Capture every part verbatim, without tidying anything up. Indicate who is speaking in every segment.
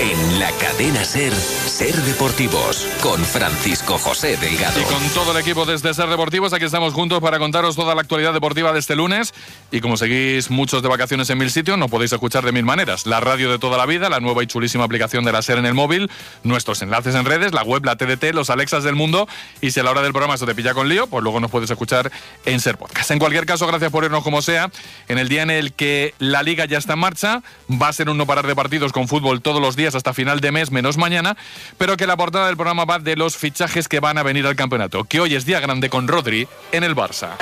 Speaker 1: En la cadena SER, SER Deportivos, con Francisco José Delgado.
Speaker 2: Y con todo el equipo desde SER Deportivos, aquí estamos juntos para contaros toda la actualidad deportiva de este lunes. Y como seguís muchos de vacaciones en mil sitios, nos podéis escuchar de mil maneras. La radio de toda la vida, la nueva y chulísima aplicación de la SER en el móvil, nuestros enlaces en redes, la web, la T D T, los Alexas del mundo. Y si a la hora del programa se te pilla con lío, pues luego nos puedes escuchar en SER Podcast. En cualquier caso, gracias por irnos como sea. En el día en el que la Liga ya está en marcha, va a ser un no parar de partidos con fútbol todos los días hasta final de mes, menos mañana, pero que la portada del programa va de los fichajes que van a venir al campeonato, que hoy es día grande con Rodri en el Barça.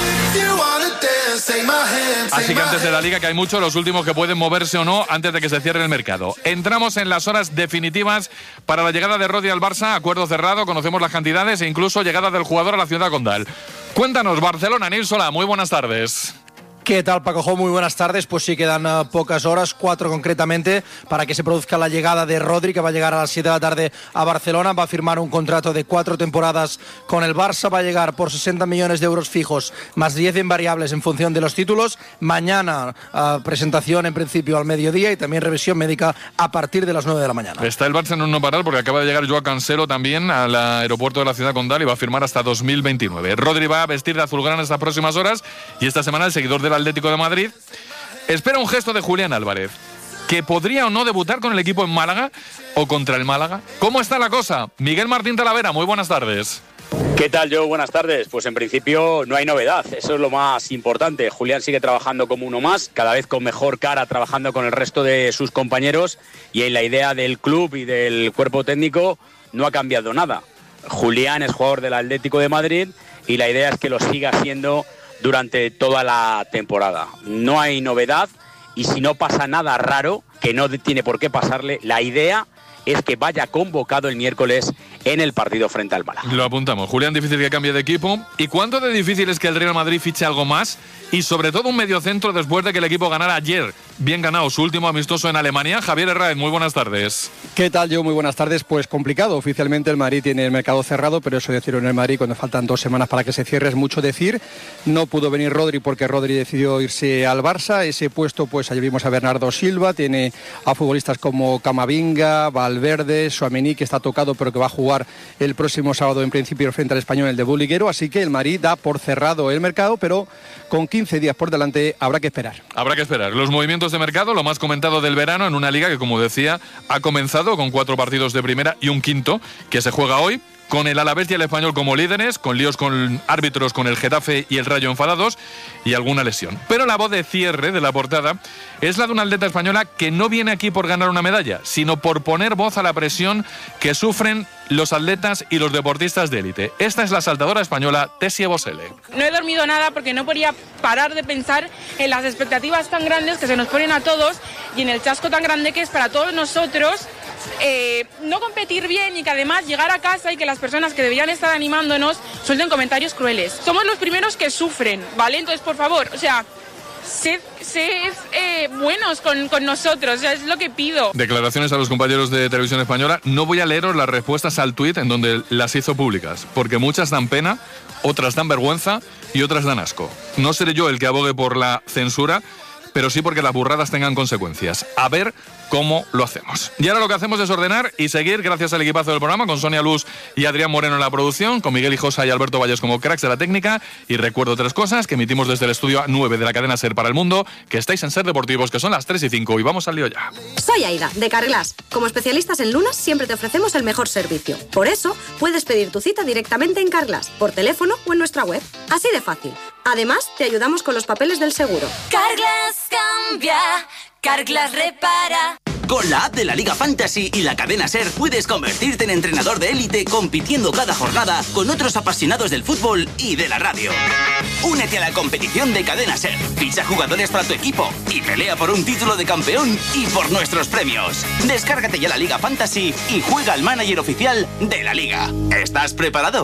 Speaker 2: Así que antes de la Liga, que hay muchos, los últimos que pueden moverse o no antes de que se cierre el mercado. Entramos en las horas definitivas para la llegada de Rodri al Barça, acuerdo cerrado, conocemos las cantidades e incluso llegada del jugador a la ciudad condal. Cuéntanos, Barcelona, Nil Solà, muy buenas tardes.
Speaker 3: ¿Qué tal, Paco Jo? Muy buenas tardes. Pues sí, quedan uh, pocas horas, cuatro concretamente, para que se produzca la llegada de Rodri, que va a llegar a las siete de la tarde a Barcelona. Va a firmar un contrato de cuatro temporadas con el Barça. Va a llegar por sesenta millones de euros fijos, más diez en variables en función de los títulos. Mañana, uh, presentación en principio al mediodía y también revisión médica a partir de las nueve de la mañana.
Speaker 2: Está el Barça en un no parar porque acaba de llegar Joao Cancelo también al aeropuerto de la ciudad condal y va a firmar hasta dos mil veintinueve. Rodri va a vestir de azulgrana estas próximas horas y esta semana el seguidor del Atlético de Madrid espera un gesto de Julián Álvarez, que podría o no debutar con el equipo en Málaga o contra el Málaga. ¿Cómo está la cosa? Miguel Martín Talavera, muy buenas tardes.
Speaker 4: ¿Qué tal, Joe? Buenas tardes. Pues en principio no hay novedad, eso es lo más importante. Julián sigue trabajando como uno más, cada vez con mejor cara, trabajando con el resto de sus compañeros, y en la idea del club y del cuerpo técnico no ha cambiado nada. Julián es jugador del Atlético de Madrid y la idea es que lo siga siendo durante toda la temporada. No hay novedad y si no pasa nada raro, que no tiene por qué pasarle, la idea es que vaya convocado el miércoles en el partido frente al Málaga.
Speaker 2: Lo apuntamos. Julián, difícil que cambie de equipo. ¿Y cuánto de difícil es que el Real Madrid fiche algo más? Y sobre todo un mediocentro después de que el equipo ganara ayer, bien ganado, su último amistoso en Alemania. Javier Herráez, muy buenas tardes.
Speaker 5: ¿Qué tal, yo? Muy buenas tardes. Pues complicado. Oficialmente el Madrid tiene el mercado cerrado, pero eso decirlo en el Madrid cuando faltan dos semanas para que se cierre es mucho decir. No pudo venir Rodri porque Rodri decidió irse al Barça. Ese puesto, pues allí vimos a Bernardo Silva, tiene a futbolistas como Camavinga, Valverde, Tchouaméni, que está tocado pero que va a jugar el próximo sábado en principio frente al Español en el debut liguero. Así que el Madrid da por cerrado el mercado, pero con quince días por delante habrá que esperar.
Speaker 2: Habrá que esperar. Los movimientos de mercado, lo más comentado del verano en una liga que, como decía, ha comenzado con cuatro partidos de primera y un quinto que se juega hoy, con el Alavés y el Español como líderes, con líos con árbitros, con el Getafe y el Rayo enfadados y alguna lesión. Pero la voz de cierre de la portada es la de una atleta española que no viene aquí por ganar una medalla, sino por poner voz a la presión que sufren los atletas y los deportistas de élite. Esta es la saltadora española Tessie Bosele.
Speaker 6: No he dormido nada porque no podía parar de pensar en las expectativas tan grandes que se nos ponen a todos y en el chasco tan grande que es para todos nosotros eh, no competir bien y que además llegar a casa y que las personas que deberían estar animándonos suelten comentarios crueles. Somos los primeros que sufren, ¿vale? Entonces, por favor, o sea, sed, sed eh, buenos con, con nosotros, o sea, es lo que pido.
Speaker 2: Declaraciones a los compañeros de Televisión Española. No voy a leeros las respuestas al tuit en donde las hizo públicas, porque muchas dan pena, otras dan vergüenza y otras dan asco. No seré yo el que abogue por la censura, pero sí porque las burradas tengan consecuencias. A ver cómo lo hacemos. Y ahora lo que hacemos es ordenar y seguir, gracias al equipazo del programa, con Sonia Luz y Adrián Moreno en la producción, con Miguel Hijosa y Alberto Valles como cracks de la técnica. Y recuerdo tres cosas que emitimos desde el estudio nueve de la cadena SER para el mundo, que estáis en SER Deportivos, que son las tres y cinco, y vamos al lío ya.
Speaker 7: Soy Aida, de Carglass. Como especialistas en lunas, siempre te ofrecemos el mejor servicio. Por eso, puedes pedir tu cita directamente en Carglass, por teléfono o en nuestra web. Así de fácil. Además, te ayudamos con los papeles del seguro.
Speaker 8: Carglass cambia, Carglass repara.
Speaker 9: Con la app de la Liga Fantasy y la cadena SER puedes convertirte en entrenador de élite compitiendo cada jornada con otros apasionados del fútbol y de la radio. Únete a la competición de cadena SER, ficha jugadores para tu equipo y pelea por un título de campeón y por nuestros premios. Descárgate ya la Liga Fantasy y juega al manager oficial de la Liga. ¿Estás preparado?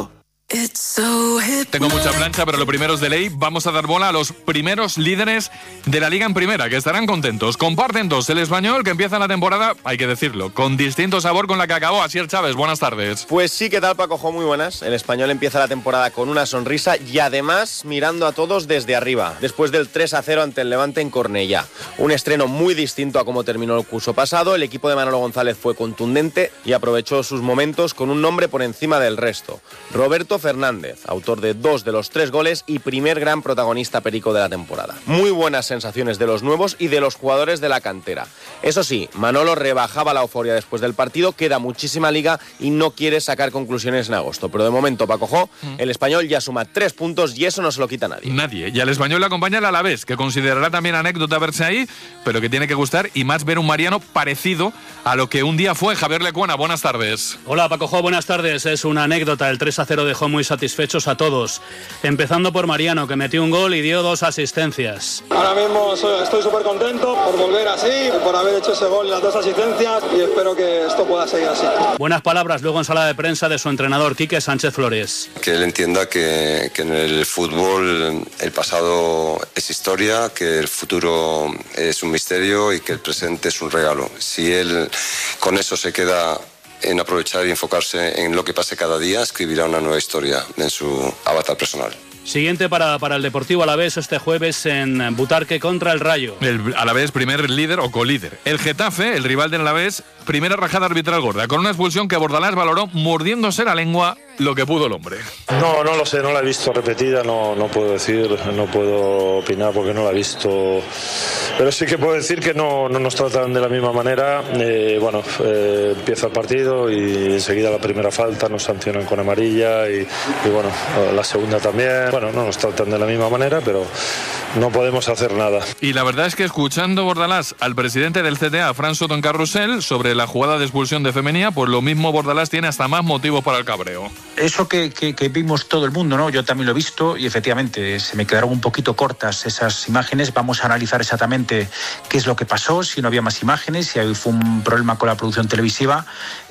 Speaker 2: Tengo mucha plancha, pero lo primero es de ley. Vamos a dar bola a los primeros líderes de la Liga en Primera, que estarán contentos. Comparten dos. El Español, que empieza la temporada, hay que decirlo, con distinto sabor con la que acabó. Asier Chávez, buenas tardes.
Speaker 10: Pues sí, ¿qué tal, Paco? Muy buenas. El Español empieza la temporada con una sonrisa y además mirando a todos desde arriba, después del tres a cero ante el Levante en Cornellá. Un estreno muy distinto a cómo terminó el curso pasado. El equipo de Manolo González fue contundente y aprovechó sus momentos con un nombre por encima del resto. Roberto Fernández, autor de dos de los tres goles y primer gran protagonista perico de la temporada. Muy buenas sensaciones de los nuevos y de los jugadores de la cantera. Eso sí, Manolo rebajaba la euforia después del partido, queda muchísima liga y no quiere sacar conclusiones en agosto. Pero de momento, Paco Jo, mm. el Español ya suma tres puntos y eso no se lo quita nadie.
Speaker 2: Nadie. Y al Español le acompaña el Alavés, que considerará también anécdota verse ahí, pero que tiene que gustar y más ver un Mariano parecido a lo que un día fue. Javier Lecuona, buenas tardes.
Speaker 11: Hola, Paco Jo, buenas tardes. Es una anécdota. El tres a cero dejó muy satisfechos a todos. Empezando por Mariano, que metió un gol y dio dos asistencias.
Speaker 12: Ahora mismo estoy súper contento por volver así, por haber hecho ese gol y las dos asistencias y espero que esto pueda seguir así.
Speaker 11: Buenas palabras luego en sala de prensa de su entrenador, Quique Sánchez Flores.
Speaker 13: Que él entienda que, que en el fútbol el pasado es historia, que el futuro es un misterio y que el presente es un regalo. Si él con eso se queda en aprovechar y enfocarse en lo que pase cada día, escribirá una nueva historia en su avatar personal.
Speaker 11: Siguiente para, para el Deportivo Alavés este jueves en Butarque contra el Rayo.
Speaker 2: El Alavés primer líder o colíder. El Getafe, el rival del Alavés, primera rajada arbitral gorda, con una expulsión que Bordalás valoró mordiéndose la lengua lo que pudo el hombre.
Speaker 14: No, no lo sé, no la he visto repetida, no, no puedo decir, no puedo opinar porque no la he visto. Pero sí que puedo decir que no, no nos tratan de la misma manera. Eh, bueno, eh, empieza el partido y enseguida la primera falta nos sancionan con amarilla y, y bueno, la segunda también. Bueno, no nos tratan de la misma manera, pero no podemos hacer nada.
Speaker 2: Y la verdad es que escuchando Bordalás al presidente del C T A, Fran Soto en Carrusel, sobre la jugada de expulsión de Femenía, pues lo mismo Bordalás tiene hasta más motivos para el cabreo.
Speaker 15: Eso que, que, que vimos todo el mundo, ¿no? Yo también lo he visto y efectivamente se me quedaron un poquito cortas esas imágenes. Vamos a analizar exactamente qué es lo que pasó, si no había más imágenes, si fue un problema con la producción televisiva,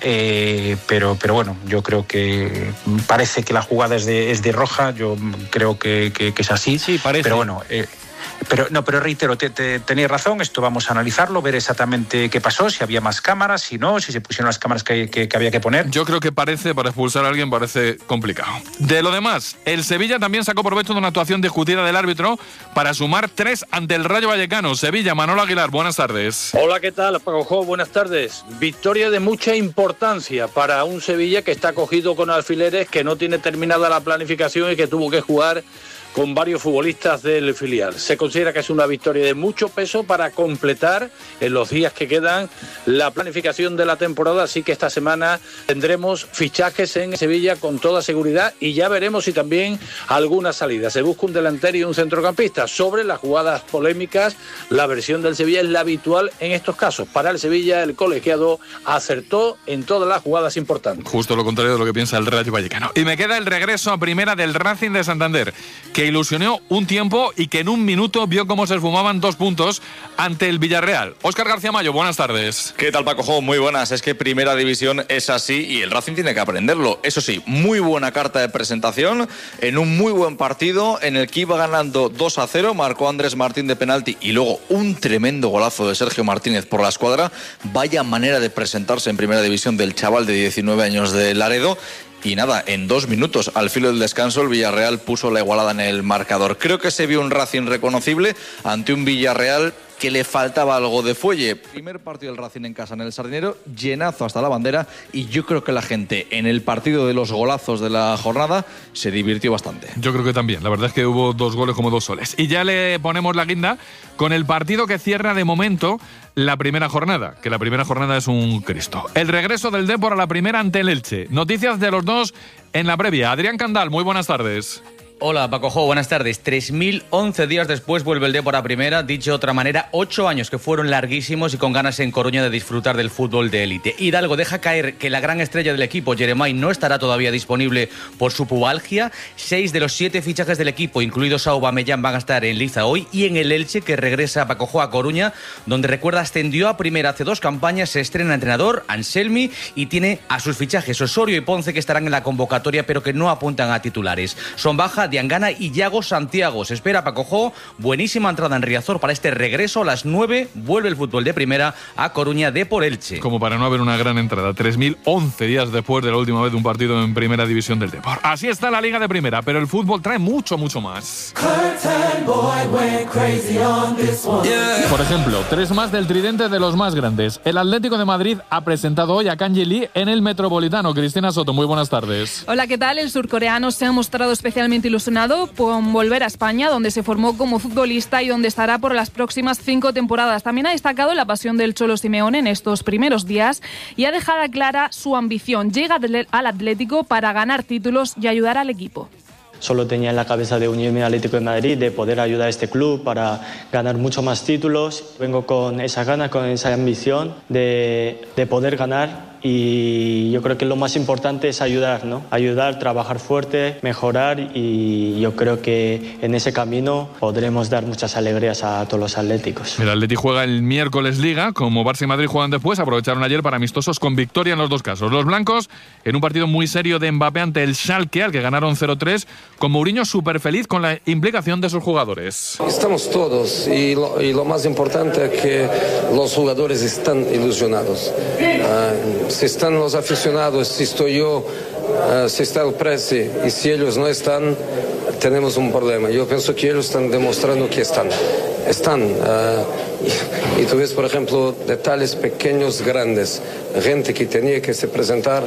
Speaker 15: eh, pero, pero bueno, yo creo que parece que la jugada es de, es de roja, yo creo que, que, que es así,
Speaker 11: sí, parece.
Speaker 15: Pero bueno... Eh, Pero no, pero reitero, te, te, tenéis razón, esto vamos a analizarlo, ver exactamente qué pasó, si había más cámaras, si no, si se pusieron las cámaras que, que, que había que poner.
Speaker 2: Yo creo que parece, para expulsar a alguien, parece complicado. De lo demás, el Sevilla también sacó provecho de una actuación discutida del árbitro para sumar tres ante el Rayo Vallecano. Sevilla, Manolo Aguilar, buenas tardes.
Speaker 16: Hola, ¿qué tal? Paco Jo, buenas tardes. Victoria de mucha importancia para un Sevilla que está cogido con alfileres, que no tiene terminada la planificación y que tuvo que jugar con varios futbolistas del filial. Se considera que es una victoria de mucho peso para completar en los días que quedan la planificación de la temporada, así que esta semana tendremos fichajes en Sevilla con toda seguridad y ya veremos si también alguna salida. Se busca un delantero y un centrocampista. Sobre las jugadas polémicas, la versión del Sevilla es la habitual en estos casos. Para el Sevilla, el colegiado acertó en todas las jugadas importantes.
Speaker 2: Justo lo contrario de lo que piensa el Rayo Vallecano. Y me queda el regreso a primera del Racing de Santander, que ilusionó un tiempo y que en un minuto vio cómo se esfumaban dos puntos ante el Villarreal. Óscar García Mayo, buenas tardes.
Speaker 17: ¿Qué tal, Paco Jo? Muy buenas. Es que Primera División es así y el Racing tiene que aprenderlo. Eso sí, muy buena carta de presentación en un muy buen partido en el que iba ganando dos a cero, marcó Andrés Martín de penalti y luego un tremendo golazo de Sergio Martínez por la escuadra. Vaya manera de presentarse en Primera División del chaval de diecinueve años de Laredo. Y nada, en dos minutos, al filo del descanso, el Villarreal puso la igualada en el marcador. Creo que se vio un Racing reconocible ante un Villarreal que le faltaba algo de fuelle. Primer partido del Racing en casa en el Sardinero, llenazo hasta la bandera, y yo creo que la gente en el partido de los golazos de la jornada se divirtió bastante.
Speaker 2: Yo creo que también, la verdad es que hubo dos goles como dos soles. Y ya le ponemos la guinda con el partido que cierra de momento la primera jornada, que la primera jornada es un Cristo. El regreso del Depor a la primera ante el Elche. Noticias de los dos en la previa. Adrián Candal, muy buenas tardes.
Speaker 18: Hola, Paco Jo, buenas tardes. tres mil once días después vuelve el Depor a primera. Dicho de otra manera, ocho años que fueron larguísimos y con ganas en Coruña de disfrutar del fútbol de élite. Hidalgo deja caer que la gran estrella del equipo, Jeremai, no estará todavía disponible por su pubalgia. Seis de los siete fichajes del equipo, incluidos Aubameyang, van a estar en liza hoy. Y en el Elche, que regresa Paco Jo a Coruña, donde recuerda ascendió a primera hace dos campañas, se estrena entrenador, Anselmi, y tiene a sus fichajes Osorio y Ponce, que estarán en la convocatoria, pero que no apuntan a titulares. Son baja Diangana y Yago Santiago. Se espera Paco Jo, buenísima entrada en Riazor para este regreso. A las nueve vuelve el fútbol de primera a Coruña de por Elche.
Speaker 2: Como para no haber una gran entrada, tres mil once días después de la última vez de un partido en primera división del Depor. Así está la Liga de Primera, pero el fútbol trae mucho, mucho más. Por ejemplo, tres más del tridente de los más grandes. El Atlético de Madrid ha presentado hoy a Kanji Lee en el Metropolitano. Cristina Soto, muy buenas tardes.
Speaker 19: Hola, ¿qué tal? El surcoreano se ha mostrado especialmente ilusionado con volver a España, donde se formó como futbolista y donde estará por las próximas cinco temporadas. También ha destacado la pasión del Cholo Simeone en estos primeros días y ha dejado clara su ambición. Llega al Atlético para ganar títulos y ayudar al equipo.
Speaker 20: Solo tenía en la cabeza de unirme al Atlético de Madrid, de poder ayudar a este club para ganar muchos más títulos. Vengo con esa ganas, con esa ambición de, de poder ganar. Y yo creo que lo más importante es ayudar, ¿no? Ayudar, trabajar fuerte, mejorar, y yo creo que en ese camino podremos dar muchas alegrías a todos los atléticos.
Speaker 2: El Atleti juega el miércoles Liga, como Barça y Madrid juegan después, aprovecharon ayer para amistosos con victoria en los dos casos. Los blancos en un partido muy serio de Mbappé ante el Schalke, al que ganaron cero tres, con Mourinho súper feliz con la implicación de sus jugadores.
Speaker 21: Estamos todos, y lo, y lo más importante es que los jugadores están ilusionados. Uh, Si están los aficionados, si estoy yo, uh, si está el Presi, y si ellos no están, tenemos un problema. Yo pienso que ellos están demostrando que están. Están. Uh, y, y tú ves, por ejemplo, detalles pequeños, grandes. Gente que tenía que se presentar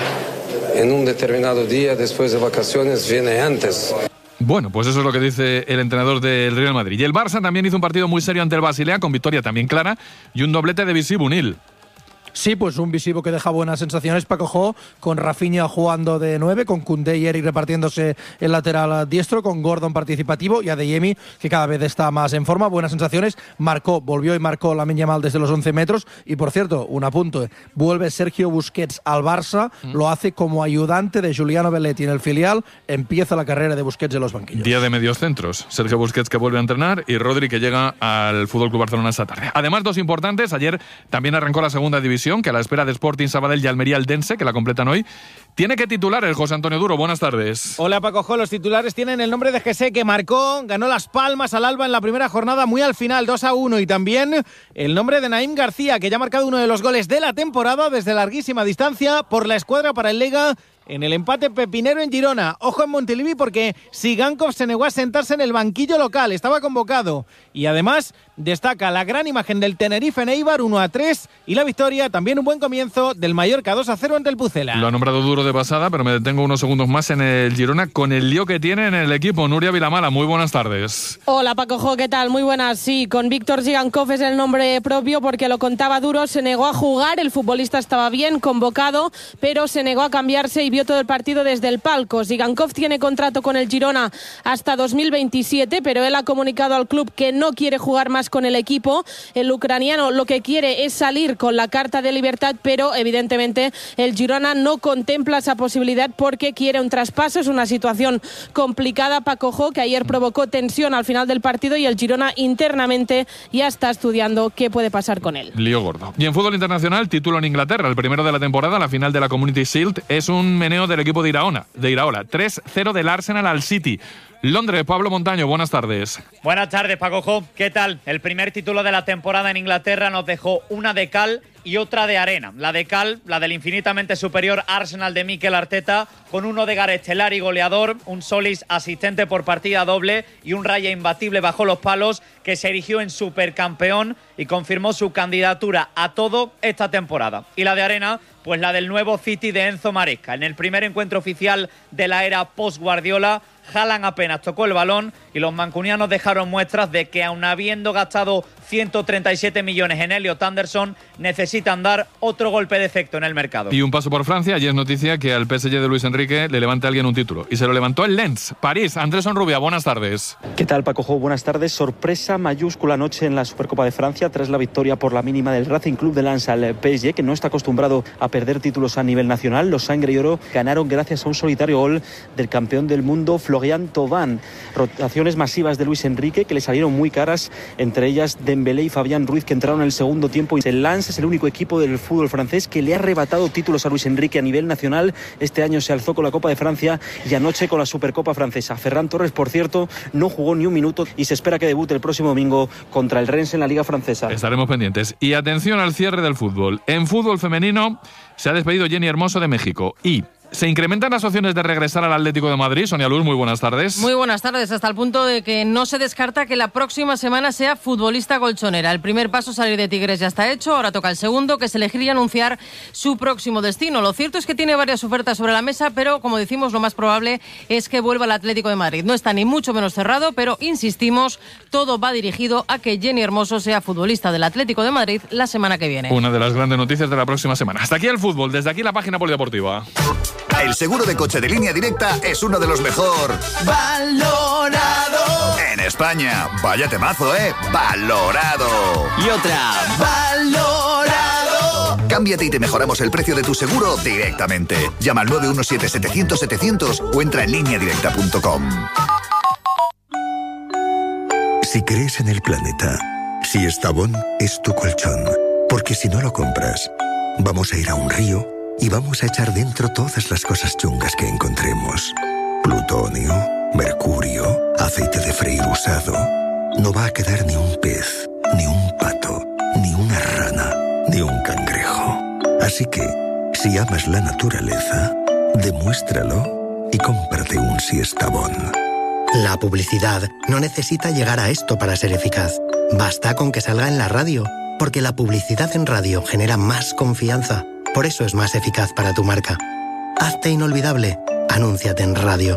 Speaker 21: en un determinado día después de vacaciones viene antes.
Speaker 2: Bueno, pues eso es lo que dice el entrenador del Real Madrid. Y el Barça también hizo un partido muy serio ante el Basilea, con victoria también clara y un doblete de Visivo Unil.
Speaker 3: Sí, pues un visivo que deja buenas sensaciones, Paco Jo, con Rafinha jugando de nueve, con Koundé y Eric repartiéndose el lateral diestro, con Gordon participativo y Adeyemi, que cada vez está más en forma. Buenas sensaciones, marcó, volvió y marcó Lamine Yamal desde los once metros. Y por cierto, un apunte, vuelve Sergio Busquets al Barça, mm. lo hace como ayudante de Giuliano Belletti en el filial. Empieza la carrera de Busquets en los banquillos.
Speaker 2: Día de medios centros, Sergio Busquets que vuelve a entrenar y Rodri que llega al F C Barcelona esta tarde. Además, dos importantes, ayer también arrancó la segunda división, que a la espera de Sporting Sabadell y Almería Eldense, que la completan hoy, tiene que titular el José Antonio Duro. Buenas tardes.
Speaker 22: Hola, Paco Jo. Los titulares tienen el nombre de Jesse, que marcó, ganó Las Palmas al Alba en la primera jornada muy al final, dos a uno, y también el nombre de Naim García, que ya ha marcado uno de los goles de la temporada desde larguísima distancia por la escuadra para el Lega en el empate pepinero en Girona. Ojo en Montilivi, porque Sigankov se negó a sentarse en el banquillo local, estaba convocado. Y además destaca la gran imagen del Tenerife en Eibar, uno a tres, y la victoria, también un buen comienzo del Mallorca, dos a cero ante el Pucela.
Speaker 2: Lo ha nombrado Duro de pasada, pero me detengo unos segundos más en el Girona con el lío que tiene en el equipo. Nuria Vilamala, muy buenas tardes.
Speaker 23: Hola, Paco Jo, ¿qué tal? Muy buenas. Sí, con Víctor Sigankov es el nombre propio, porque lo contaba Duro, se negó a jugar, el futbolista estaba bien convocado, pero se negó a cambiarse y vio todo el partido desde el palco. Sigankov tiene contrato con el Girona hasta dos mil veintisiete, pero él ha comunicado al club que no quiere jugar más con el equipo. El ucraniano lo que quiere es salir con la carta de libertad, pero evidentemente el Girona no contempla esa posibilidad porque quiere un traspaso. Es una situación complicada, Paco Jo, que ayer provocó tensión al final del partido, y el Girona internamente ya está estudiando qué puede pasar con él.
Speaker 2: Lío gordo. Y en fútbol internacional, título en Inglaterra, el primero de la temporada, la final de la Community Shield, es un meneo del equipo de Iraola, de Iraola. tres cero del Arsenal al City. Londres, Pablo Montaño, buenas tardes.
Speaker 24: Buenas tardes, Paco Jo. ¿Qué tal? El primer título de la temporada en Inglaterra nos dejó una de cal y otra de arena. La de cal, la del infinitamente superior Arsenal de Mikel Arteta, con un Odegaard estelar y goleador, un Solis asistente por partida doble y un Raya imbatible bajo los palos, que se erigió en supercampeón y confirmó su candidatura a todo esta temporada. Y la de arena, pues la del nuevo City de Enzo Maresca. En el primer encuentro oficial de la era post-Guardiola, Haaland apenas tocó el balón y los mancunianos dejaron muestras de que, aun habiendo gastado ciento treinta y siete millones en Elliot Anderson, necesitan dar otro golpe de efecto en el mercado.
Speaker 2: Y un paso por Francia. Ayer es noticia que al P S G de Luis Enrique le levante a alguien un título. Y se lo levantó el Lens. París. Andrés Onrubia, buenas tardes.
Speaker 1: ¿Qué tal, Paco Jo? Buenas tardes. Sorpresa mayúscula anoche en la Supercopa de Francia tras la victoria por la mínima del Racing Club de Lens al P S G, que no está acostumbrado a perder títulos a nivel nacional. Los sangre y oro ganaron gracias a un solitario gol del campeón del mundo, Florian Thauvin. Rotaciones masivas de Luis Enrique que le salieron muy caras, entre ellas Dembélé y Fabián Ruiz, que entraron en el segundo tiempo. El Lens es el único equipo del fútbol francés que le ha arrebatado títulos a Luis Enrique a nivel nacional. Este año se alzó con la Copa de Francia y anoche con la Supercopa francesa. Ferran Torres, por cierto, no jugó ni un minuto y se espera que debute el próximo domingo contra el Rennes en la Liga Francesa.
Speaker 2: Estaremos pendientes. Y atención al cierre del fútbol. En fútbol femenino se ha despedido Jenny Hermoso de México y ¿se incrementan las opciones de regresar al Atlético de Madrid? Sonia Luz, muy buenas tardes.
Speaker 4: Muy buenas tardes, hasta el punto de que no se descarta que la próxima semana sea futbolista colchonera. El primer paso, salir de Tigres, ya está hecho, ahora toca el segundo, que es elegir y anunciar su próximo destino. Lo cierto es que tiene varias ofertas sobre la mesa, pero como decimos, lo más probable es que vuelva al Atlético de Madrid. No está ni mucho menos cerrado, pero insistimos, todo va dirigido a que Jenny Hermoso sea futbolista del Atlético de Madrid la semana que viene.
Speaker 2: Una de las grandes noticias de la próxima semana. Hasta aquí el fútbol, desde aquí la página polideportiva.
Speaker 5: El seguro de coche de Línea Directa es uno de los mejor valorado en España. Vaya temazo, ¿eh? Valorado.
Speaker 9: Y otra.
Speaker 5: Valorado. Cámbiate y te mejoramos el precio de tu seguro directamente. Llama al nueve uno siete, setecientos, setecientos o entra en línea directa punto com.
Speaker 6: Si crees en el planeta, si Estavón es tu colchón, porque si no lo compras, vamos a ir a un río y vamos a echar dentro todas las cosas chungas que encontremos. Plutonio, mercurio, aceite de freír usado. No va a quedar ni un pez, ni un pato, ni una rana, ni un cangrejo. Así que, si amas la naturaleza, demuéstralo y cómprate un Siestabón.
Speaker 25: La publicidad no necesita llegar a esto para ser eficaz. Basta con que salga en la radio, porque la publicidad en radio genera más confianza. Por eso es más eficaz para tu marca. Hazte inolvidable. Anúnciate en radio.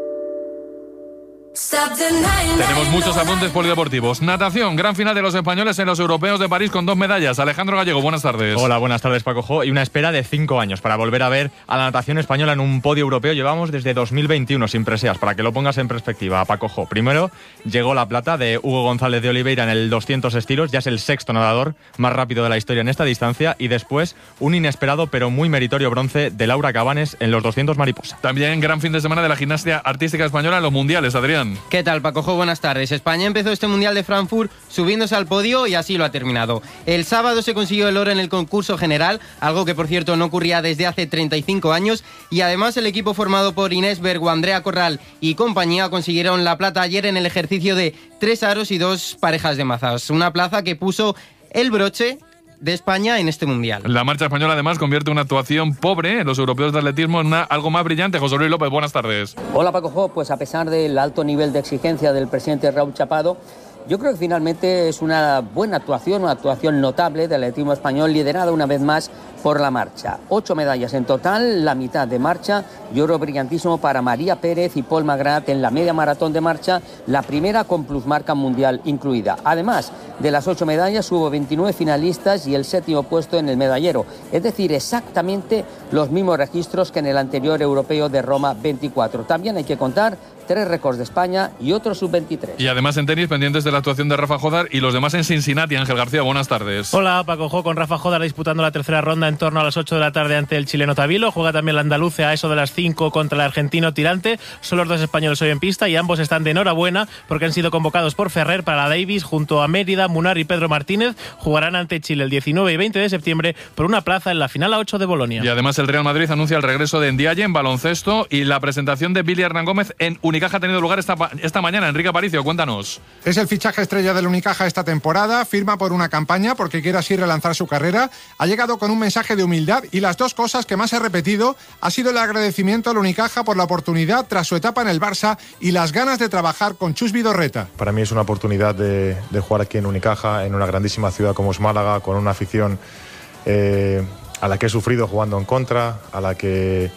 Speaker 2: Tenemos muchos apuntes polideportivos. Natación, gran final de los españoles en los europeos de París con dos medallas. Alejandro Gallego, buenas tardes.
Speaker 26: Hola, buenas tardes, Paco Jo. Y una espera de cinco años para volver a ver a la natación española en un podio europeo. Llevamos desde dos mil veintiuno sin preseas, para que lo pongas en perspectiva, Paco Jo. Primero llegó la plata de Hugo González de Oliveira en el doscientos estilos. Ya es el sexto nadador más rápido de la historia en esta distancia. Y después un inesperado pero muy meritorio bronce de Laura Cabanes en los doscientos mariposa.
Speaker 2: También gran fin de semana de la gimnasia artística española en los mundiales, Adrián.
Speaker 27: ¿Qué tal, Paco Jo? Buenas tardes. España empezó este Mundial de Frankfurt subiéndose al podio y así lo ha terminado. El sábado se consiguió el oro en el concurso general, algo que por cierto no ocurría desde hace treinta y cinco años, y además el equipo formado por Inés Bergo, Andrea Corral y compañía consiguieron la plata ayer en el ejercicio de tres aros y dos parejas de mazas. Una plaza que puso el broche de España en este Mundial.
Speaker 2: La marcha española además convierte una actuación pobre en los europeos de atletismo en una, algo más brillante. José Luis López, buenas tardes.
Speaker 28: Hola, Paco Jo. Pues a pesar del alto nivel de exigencia del presidente Raúl Chapado, yo creo que finalmente es una buena actuación, una actuación notable del atletismo español, liderada una vez más por la marcha. Ocho medallas en total, la mitad de marcha y oro brillantísimo para María Pérez y Paul Magrat en la media maratón de marcha, la primera con plusmarca mundial incluida. Además de las ocho medallas, hubo veintinueve finalistas y el séptimo puesto en el medallero, es decir, exactamente los mismos registros que en el anterior europeo de Roma veinticuatro. También hay que contar tres récords de España y otro sub veintitrés.
Speaker 2: Y además en tenis, pendientes de la actuación de Rafa Jodar y los demás en Cincinnati. Ángel García, buenas tardes.
Speaker 29: Hola, Paco Jo, con Rafa Jodar disputando la tercera ronda en torno a las ocho de la tarde ante el chileno Tavilo. Juega también el andaluce a eso de las cinco contra el argentino Tirante. Son los dos españoles hoy en pista y ambos están de enhorabuena porque han sido convocados por Ferrer para la Davis junto a Mérida, Munar y Pedro Martínez. Jugarán ante Chile el diecinueve y veinte de septiembre por una plaza en la final a ocho de Bolonia.
Speaker 2: Y además el Real Madrid anuncia el regreso de Ndiaye en baloncesto y la presentación de Billy Hernán Gómez en Unicaja ha tenido lugar esta, esta mañana. Enrique Aparicio, cuéntanos.
Speaker 30: Es el fichaje estrella del Unicaja esta temporada, firma por una campaña porque quiere así relanzar su carrera. Ha llegado con un mensaje de humildad y las dos cosas que más he repetido ha sido el agradecimiento al Unicaja por la oportunidad tras su etapa en el Barça y las ganas de trabajar con Chus Vidorreta.
Speaker 31: Para mí es una oportunidad de, de jugar aquí en Unicaja, en una grandísima ciudad como es Málaga, con una afición eh, a la que he sufrido jugando en contra, a la que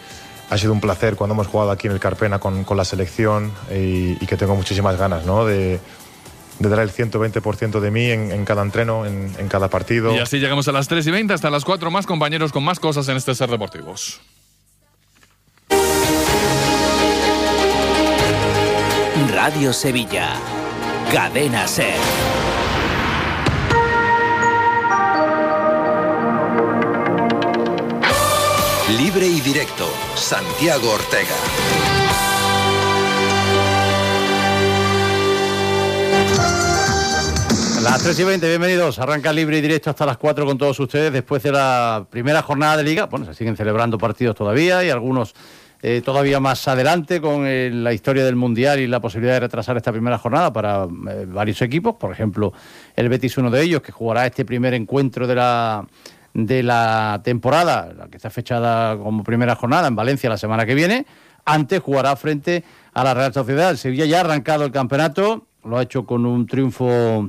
Speaker 31: ha sido un placer cuando hemos jugado aquí en el Carpena con, con la selección y, y que tengo muchísimas ganas, ¿no? de, de dar el ciento veinte por ciento de mí en, en cada entreno, en, en cada partido.
Speaker 2: Y así llegamos a las tres y veinte, hasta las cuatro más compañeros con más cosas en este Ser Deportivos.
Speaker 9: Radio Sevilla, Cadena Ser.
Speaker 5: Libre y directo, Santiago Ortega.
Speaker 7: Las tres y veinte, bienvenidos. Arranca Libre y Directo hasta las cuatro con todos ustedes después de la primera jornada de Liga. Bueno, se siguen celebrando partidos todavía y algunos eh, todavía más adelante con eh, la historia del Mundial y la posibilidad de retrasar esta primera jornada para eh, varios equipos. Por ejemplo, el Betis, uno de ellos, que jugará este primer encuentro de la, de la temporada, la que está fechada como primera jornada en Valencia la semana que viene. Antes jugará frente a la Real Sociedad. El Sevilla ya ha arrancado el campeonato, lo ha hecho con un triunfo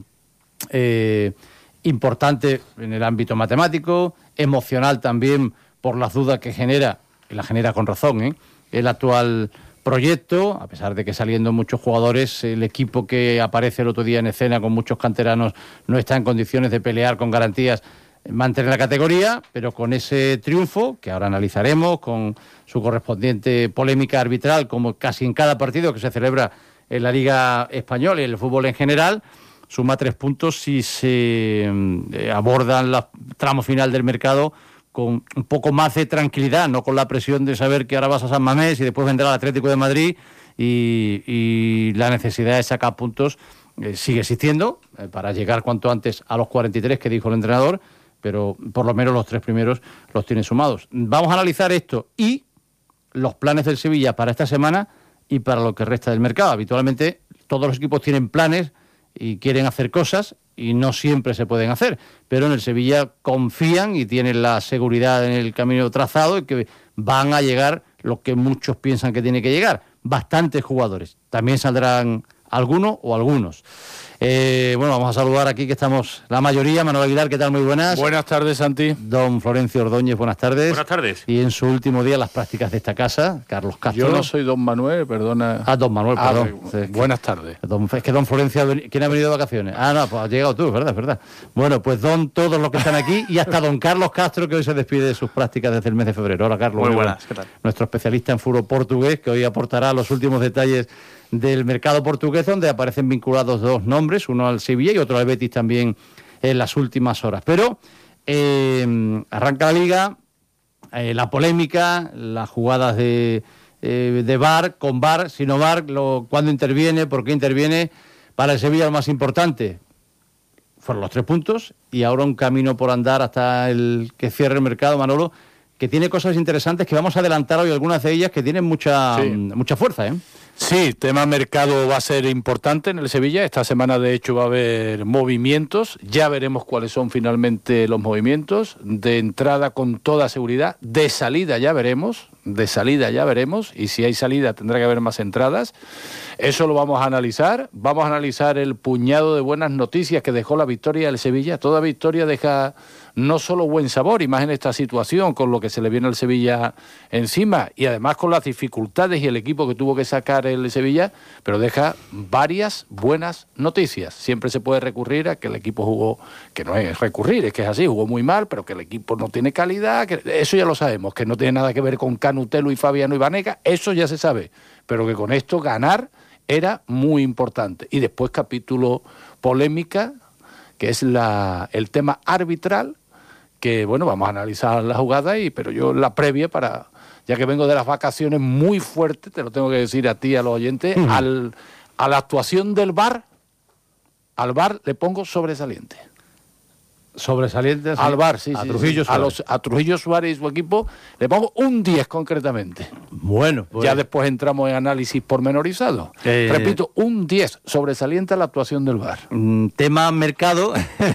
Speaker 7: Eh, importante en el ámbito matemático, emocional también por las dudas que genera, y la genera con razón, ¿eh? el actual proyecto, a pesar de que saliendo muchos jugadores, el equipo que aparece el otro día en escena con muchos canteranos no está en condiciones de pelear con garantías mantener la categoría, pero con ese triunfo, que ahora analizaremos, con su correspondiente polémica arbitral, como casi en cada partido que se celebra en la Liga Española y en el fútbol en general, suma tres puntos si se eh, abordan el tramo final del mercado con un poco más de tranquilidad, no con la presión de saber que ahora vas a San Mamés y después vendrá el Atlético de Madrid y, y la necesidad de sacar puntos eh, sigue existiendo eh, para llegar cuanto antes a los cuarenta y tres que dijo el entrenador, pero por lo menos los tres primeros los tiene sumados. Vamos a analizar esto y los planes del Sevilla para esta semana y para lo que resta del mercado. Habitualmente todos los equipos tienen planes y quieren hacer cosas y no siempre se pueden hacer, pero en el Sevilla confían y tienen la seguridad en el camino trazado y que van a llegar lo que muchos piensan que tiene que llegar, bastantes jugadores, también saldrán algunos o algunos. Eh, bueno, vamos a saludar aquí que estamos la mayoría. Manuel Aguilar, ¿qué tal? Muy buenas.
Speaker 8: Buenas tardes, Santi.
Speaker 7: Don Florencio Ordóñez, buenas tardes.
Speaker 8: Buenas tardes.
Speaker 7: Y en su último día las prácticas de esta casa, Carlos Castro.
Speaker 8: Yo no soy don Manuel, perdona.
Speaker 7: Ah, don Manuel,
Speaker 8: ah,
Speaker 7: perdón.
Speaker 8: Sí, buenas tardes.
Speaker 7: Don, es que don Florencio, ha venido, ¿quién ha venido de vacaciones? Ah, no, pues has llegado tú, ¿verdad? ¿verdad? Bueno, pues don todos los que están aquí y hasta don Carlos Castro, que hoy se despide de sus prácticas desde el mes de febrero. Hola, Carlos.
Speaker 8: Muy, muy buenas, ¿qué tal?
Speaker 7: Nuestro especialista en fútbol portugués, que hoy aportará los últimos detalles del mercado portugués, donde aparecen vinculados dos nombres, uno al Sevilla y otro al Betis también en las últimas horas. Pero eh, arranca la Liga, eh, la polémica, las jugadas de, eh, de V A R, con V A R, sin V A R, lo, cuándo interviene, por qué interviene. Para el Sevilla lo más importante fueron los tres puntos y ahora un camino por andar hasta el que cierre el mercado, Manolo, que tiene cosas interesantes que vamos a adelantar hoy, algunas de ellas que tienen mucha, sí. mucha fuerza, ¿eh?
Speaker 8: Sí, tema mercado va a ser importante en el Sevilla. Esta semana, de hecho, va a haber movimientos. Ya veremos cuáles son finalmente los movimientos. De entrada, con toda seguridad. De salida, ya veremos. De salida, ya veremos. Y si hay salida, tendrá que haber más entradas. Eso lo vamos a analizar. Vamos a analizar el puñado de buenas noticias que dejó la victoria del Sevilla. Toda victoria deja no solo buen sabor, y más en esta situación, con lo que se le viene al Sevilla encima, y además con las dificultades y el equipo que tuvo que sacar el Sevilla, pero deja varias buenas noticias. Siempre se puede recurrir a que el equipo jugó, que no es recurrir, es que es así, jugó muy mal, pero que el equipo no tiene calidad, que eso ya lo sabemos, que no tiene nada que ver con Canutelo y Fabiano y Banega, eso ya se sabe, pero que con esto ganar era muy importante. Y después capítulo polémica, que es la, el tema arbitral, que bueno, vamos a analizar la jugada, y pero yo la previa para, ya que vengo de las vacaciones muy fuerte, te lo tengo que decir a ti, a los oyentes, uh-huh. al, a la actuación del V A R, al V A R le pongo sobresaliente.
Speaker 7: Sobresaliente, sí.
Speaker 8: Al V A R, sí,
Speaker 7: a
Speaker 8: sí,
Speaker 7: Trujillo
Speaker 8: sí. A, los, a Trujillo Suárez y su equipo le pongo un diez concretamente.
Speaker 7: Bueno, pues
Speaker 8: ya después entramos en análisis pormenorizado. Eh... Repito, un diez sobresaliente a la actuación del V A R.
Speaker 7: Tema mercado.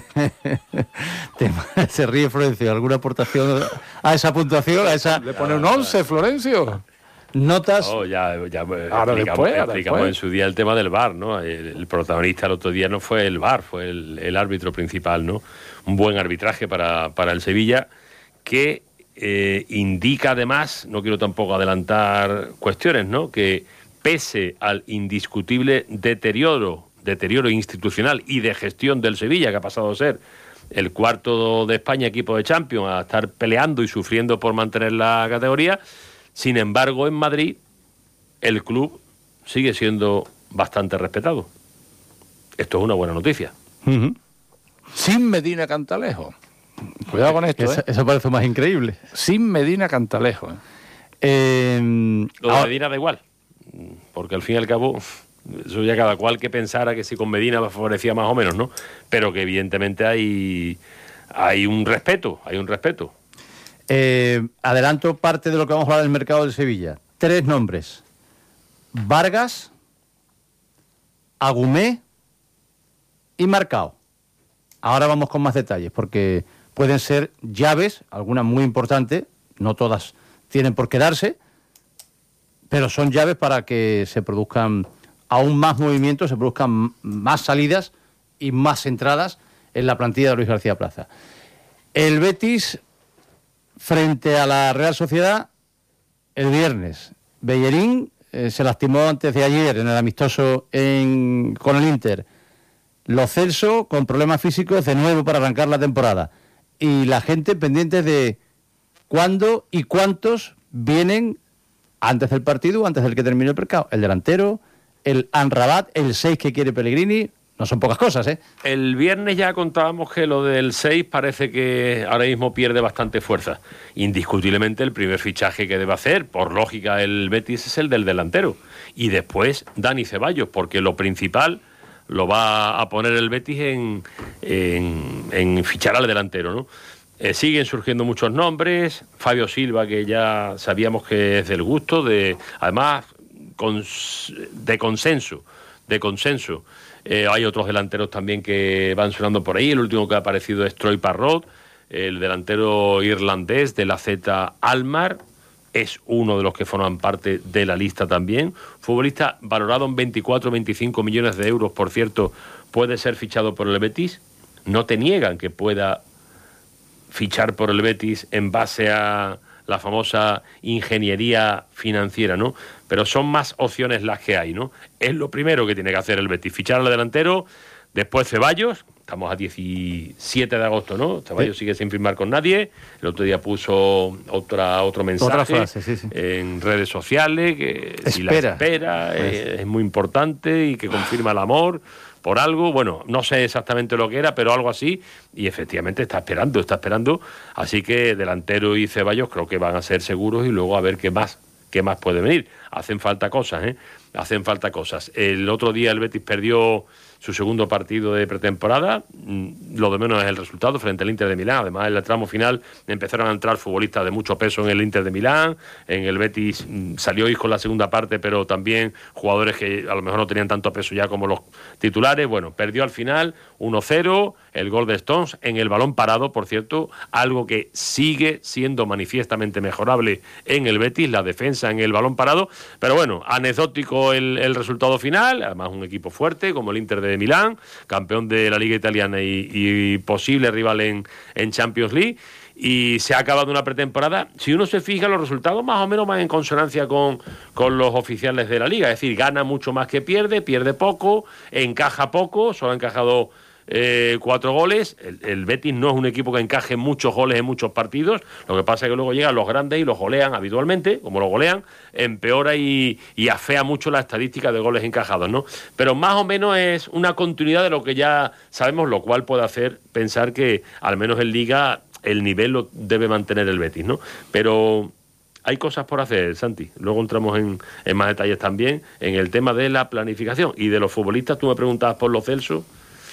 Speaker 7: Tema, se ríe Florencio. ¿Alguna aportación a esa puntuación? A esa...
Speaker 8: Le pone un once, Florencio.
Speaker 7: Notas.
Speaker 10: No, ya, ya
Speaker 8: ahora
Speaker 10: explicamos,
Speaker 8: después, ahora
Speaker 10: explicamos
Speaker 8: después.
Speaker 10: en su día el tema del V A R, ¿no? El, el protagonista el otro día no fue el V A R, fue el, el árbitro principal, ¿no? Un buen arbitraje para, para el Sevilla, que eh, indica además, no quiero tampoco adelantar cuestiones, ¿no?, que pese al indiscutible deterioro, deterioro institucional y de gestión del Sevilla, que ha pasado a ser el cuarto de España equipo de Champions, a estar peleando y sufriendo por mantener la categoría, sin embargo en Madrid el club sigue siendo bastante respetado. Esto es una buena noticia.
Speaker 8: Uh-huh. Sin Medina Cantalejo. Cuidado con esto,
Speaker 7: eso,
Speaker 8: ¿eh?
Speaker 7: eso parece más increíble.
Speaker 8: Sin Medina Cantalejo. ¿eh?
Speaker 7: Eh,
Speaker 10: Lo de
Speaker 7: ahora,
Speaker 10: Medina da igual, porque al fin y al cabo, eso ya cada cual que pensara que si con Medina favorecía más o menos, ¿no? Pero que evidentemente hay, hay un respeto, hay un respeto.
Speaker 7: eh, adelanto parte de lo que vamos a hablar del mercado del Sevilla. Tres nombres: Vargas, Agumé y Marcao. Ahora vamos con más detalles, porque pueden ser llaves, algunas muy importantes, no todas tienen por qué darse, pero son llaves para que se produzcan aún más movimientos, se produzcan más salidas y más entradas en la plantilla de Luis García Plaza. El Betis frente a la Real Sociedad el viernes. Bellerín eh, se lastimó antes de ayer en el amistoso en, con el Inter. Lo Celso con problemas físicos de nuevo para arrancar la temporada. Y la gente pendiente de cuándo y cuántos vienen antes del partido o antes del que termine el mercado. El delantero, el Amrabat, el seis que quiere Pellegrini. No son pocas cosas, ¿eh?
Speaker 10: El viernes ya contábamos que lo del seis parece que ahora mismo pierde bastante fuerza. Indiscutiblemente el primer fichaje que debe hacer, por lógica, el Betis es el del delantero. Y después Dani Ceballos, porque lo principal lo va a poner el Betis en, en, en fichar al delantero, ¿no? Eh, siguen surgiendo muchos nombres. Fabio Silva, que ya sabíamos que es del gusto, de además cons, de consenso, de consenso. Eh, hay otros delanteros también que van sonando por ahí. El último que ha aparecido es Troy Parrott, el delantero irlandés de la Z Almar. Es uno de los que forman parte de la lista también. Futbolista valorado en veinticuatro, veinticinco millones de euros, por cierto, puede ser fichado por el Betis. No te niegan que pueda fichar por el Betis en base a la famosa ingeniería financiera, ¿no? Pero son más opciones las que hay, ¿no? Es lo primero que tiene que hacer el Betis, fichar al delantero, después Ceballos, estamos a diecisiete de agosto, ¿no? Ceballos sí. sigue sin firmar con nadie, el otro día puso otra, otro mensaje
Speaker 7: otra frase, sí, sí.
Speaker 10: en redes sociales, que
Speaker 7: espera.
Speaker 10: si la espera es, es muy importante y que confirma el amor por algo, bueno, no sé exactamente lo que era, pero algo así, y efectivamente está esperando, está esperando, así que delantero y Ceballos creo que van a ser seguros y luego a ver qué más, qué más puede venir. Hacen falta cosas, ¿eh? Hacen falta cosas. El otro día el Betis perdió su segundo partido de pretemporada, lo de menos es el resultado frente al Inter de Milán. Además, en el tramo final empezaron a entrar futbolistas de mucho peso en el Inter de Milán, en el Betis salió Isco en la segunda parte, pero también jugadores que a lo mejor no tenían tanto peso ya como los titulares. Bueno, perdió al final uno cero, el gol de Stones en el balón parado, por cierto, algo que sigue siendo manifiestamente mejorable en el Betis, la defensa en el balón parado, pero bueno, anecdótico el, el resultado final, además un equipo fuerte como el Inter de de Milán, campeón de la Liga Italiana y, y posible rival en, en Champions League, y se ha acabado una pretemporada. Si uno se fija, los resultados más o menos van en consonancia con, con los oficiales de la Liga, es decir, gana mucho más que pierde, pierde poco, encaja poco, solo ha encajado Eh, cuatro goles. El, el Betis no es un equipo que encaje muchos goles en muchos partidos, lo que pasa es que luego llegan los grandes y los golean habitualmente, como lo golean, empeora y, y afea mucho la estadística de goles encajados, ¿no? Pero más o menos es una continuidad de lo que ya sabemos, lo cual puede hacer pensar que al menos en Liga el nivel lo debe mantener el Betis, ¿no? Pero hay cosas por hacer, Santi. Luego entramos en, en más detalles también en el tema de la planificación y de los futbolistas. Tú me preguntabas por Lo Celso.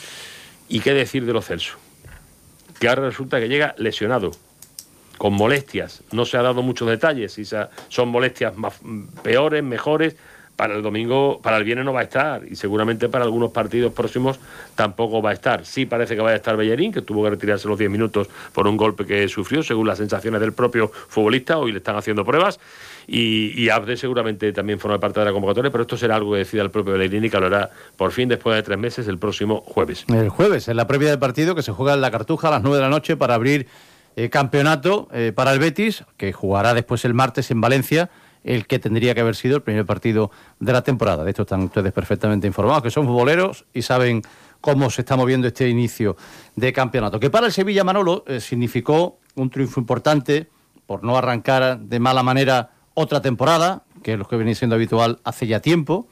Speaker 10: ¿Y qué decir de Lo Celso? Que ahora resulta que llega lesionado, con molestias. No se ha dado muchos detalles, si son molestias más, peores, mejores. Para el domingo, para el viernes no va a estar, y seguramente para algunos partidos próximos tampoco va a estar. Sí parece que vaya a estar Bellerín, que tuvo que retirarse los diez minutos por un golpe que sufrió, según las sensaciones del propio futbolista. Hoy le están haciendo pruebas. Y, y Abde seguramente también forma parte de la convocatoria, pero esto será algo que decida el propio Pellegrini, que lo hará por fin después de tres meses el próximo jueves.
Speaker 7: El jueves, en la previa del partido que se juega en la Cartuja a las nueve de la noche para abrir eh, campeonato eh, para el Betis, que jugará después el martes en Valencia, el que tendría que haber sido el primer partido de la temporada. De esto están ustedes perfectamente informados, que son futboleros y saben cómo se está moviendo este inicio de campeonato. Que para el Sevilla, Manolo, eh, significó un triunfo importante por no arrancar de mala manera otra temporada, que es lo que venía siendo habitual hace ya tiempo,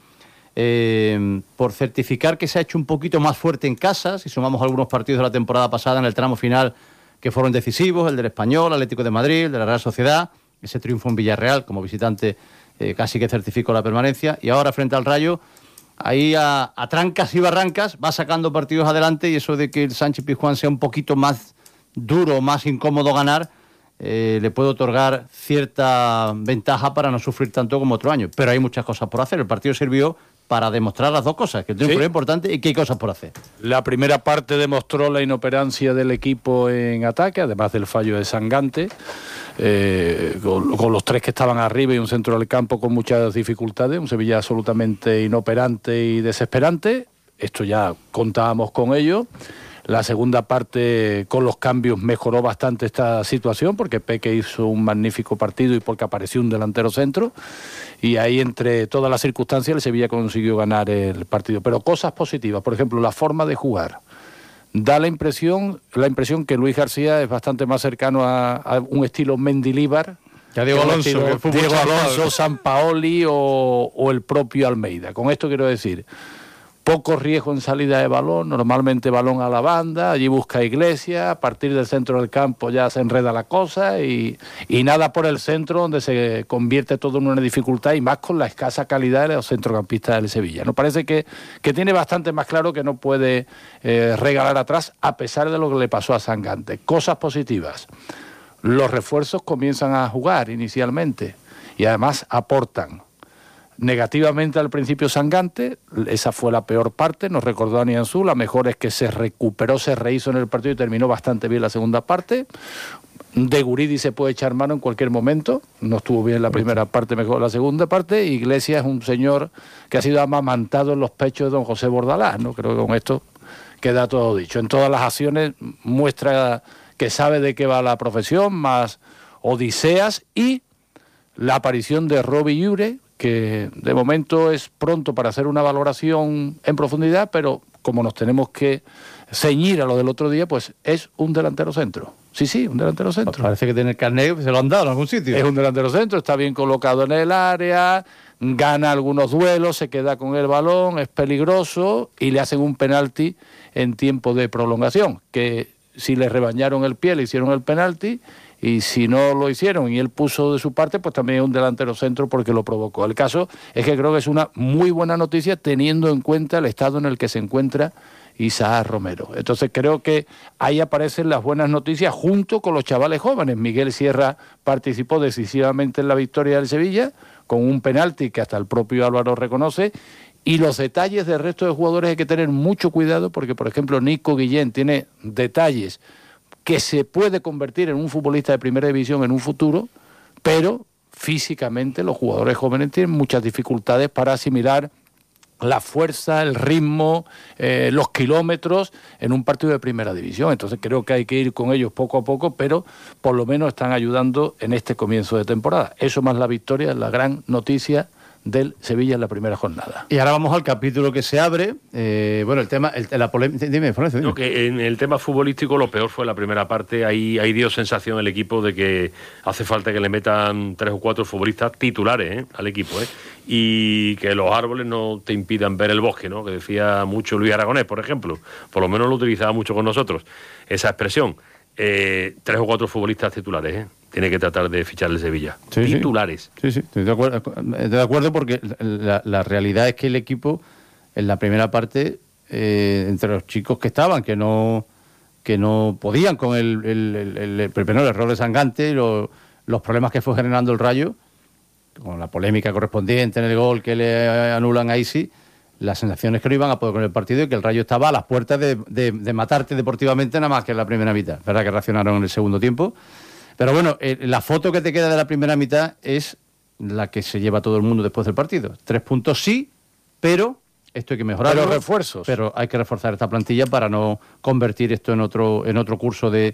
Speaker 7: eh, por certificar que se ha hecho un poquito más fuerte en casa, si sumamos algunos partidos de la temporada pasada en el tramo final que fueron decisivos, el del Español, Atlético de Madrid, el de la Real Sociedad, ese triunfo en Villarreal como visitante eh, casi que certificó la permanencia, y ahora frente al Rayo, ahí a, a trancas y barrancas, va sacando partidos adelante, y eso de que el Sánchez Pizjuán sea un poquito más duro, más incómodo ganar, eh, le puede otorgar cierta ventaja para no sufrir tanto como otro año. Pero hay muchas cosas por hacer. El partido sirvió para demostrar las dos cosas, que el triunfo era importante y que hay cosas por hacer.
Speaker 8: La primera parte demostró la inoperancia del equipo en ataque, además del fallo de Sangante, eh, con, con los tres que estaban arriba y un centro del campo con muchas dificultades, un Sevilla absolutamente inoperante y desesperante. Esto ya contábamos con ello. La segunda parte, con los cambios, mejoró bastante esta situación, porque Peque hizo un magnífico partido y porque apareció un delantero centro. Y ahí, entre todas las circunstancias, el Sevilla consiguió ganar el partido. Pero cosas positivas, por ejemplo, la forma de jugar. Da la impresión, la impresión que Luis García es bastante más cercano a, a un estilo Mendilíbar,
Speaker 7: que a Diego Alonso,
Speaker 8: estilo,
Speaker 7: que
Speaker 8: Diego Alonso, Sampaoli o, o el propio Almeida. Con esto quiero decir, poco riesgo en salida de balón, normalmente balón a la banda, allí busca Iglesias, a partir del centro del campo ya se enreda la cosa y, y nada por el centro, donde se convierte todo en una dificultad, y más con la escasa calidad de los centrocampistas del Sevilla. Nos parece que, que tiene bastante más claro que no puede eh, regalar atrás, a pesar de lo que le pasó a Sangante. Cosas positivas. Los refuerzos comienzan a jugar inicialmente y además aportan. Negativamente al principio Sangante, esa fue la peor parte, nos recordó a Nianzú. La mejor es que se recuperó, se rehizo en el partido y terminó bastante bien la segunda parte. De Guridi se puede echar mano en cualquier momento, no estuvo bien la primera parte, mejor la segunda parte. Iglesias es un señor que ha sido amamantado en los pechos de don José Bordalás, ¿no? Creo que con esto queda todo dicho. En todas las acciones muestra que sabe de qué va la profesión, más odiseas, y la aparición de Robbie Llure, que de momento es pronto para hacer una valoración en profundidad, pero como nos tenemos que ceñir a lo del otro día, pues es un delantero centro. Sí, sí, un delantero centro.
Speaker 7: Pues parece que tiene el carnet, se lo han dado en algún sitio.
Speaker 8: Es un delantero centro, está bien colocado en el área, gana algunos duelos, se queda con el balón, es peligroso, y le hacen un penalti en tiempo de prolongación, que si le rebañaron el pie, le hicieron el penalti, y si no lo hicieron y él puso de su parte, pues también es un delantero centro porque lo provocó. El caso es que creo que es una muy buena noticia, teniendo en cuenta el estado en el que se encuentra Isaac Romero. Entonces creo que ahí aparecen las buenas noticias junto con los chavales jóvenes. Miguel Sierra participó decisivamente en la victoria del Sevilla con un penalti que hasta el propio Álvaro reconoce. Y los detalles del resto de jugadores hay que tener mucho cuidado, porque por ejemplo Nico Guillén tiene detalles que se puede convertir en un futbolista de primera división en un futuro, pero físicamente los jugadores jóvenes tienen muchas dificultades para asimilar la fuerza, el ritmo, eh, los kilómetros en un partido de primera división. Entonces creo que hay que ir con ellos poco a poco, pero por lo menos están ayudando en este comienzo de temporada. Eso más la victoria es la gran noticia del Sevilla en la primera jornada.
Speaker 7: Y ahora vamos al capítulo que se abre. Eh, bueno, el tema, el, la polémica... Dime, Florencio, dime.
Speaker 10: No, que en el tema futbolístico lo peor fue la primera parte. Ahí, ahí dio sensación el equipo de que hace falta que le metan tres o cuatro futbolistas titulares ¿eh? al equipo. ¿eh? Y que los árboles no te impidan ver el bosque, ¿no? Que decía mucho Luis Aragonés, por ejemplo. Por lo menos lo utilizaba mucho con nosotros, esa expresión. Eh, tres o cuatro futbolistas titulares, ¿eh? Tiene que tratar de fichar el Sevilla.
Speaker 7: Sí,
Speaker 10: titulares.
Speaker 7: Sí, sí, estoy de acuerdo, estoy de acuerdo porque la, la realidad es que el equipo, en la primera parte, eh, entre los chicos que estaban, que no que no podían con el, el, el, el, el, primero, el error de Sangante, lo, los problemas que fue generando el Rayo, con la polémica correspondiente en el gol que le anulan a Isi, las sensaciones que no iban a poder con el partido y que el Rayo estaba a las puertas de, de, de matarte deportivamente nada más que en la primera mitad. Verdad que reaccionaron en el segundo tiempo. Pero bueno, eh, la foto que te queda de la primera mitad es la que se lleva todo el mundo después del partido. Tres puntos sí, pero esto hay que mejorarlo.
Speaker 8: Pero refuerzos.
Speaker 7: Pero hay que reforzar esta plantilla para no convertir esto en otro en otro curso de,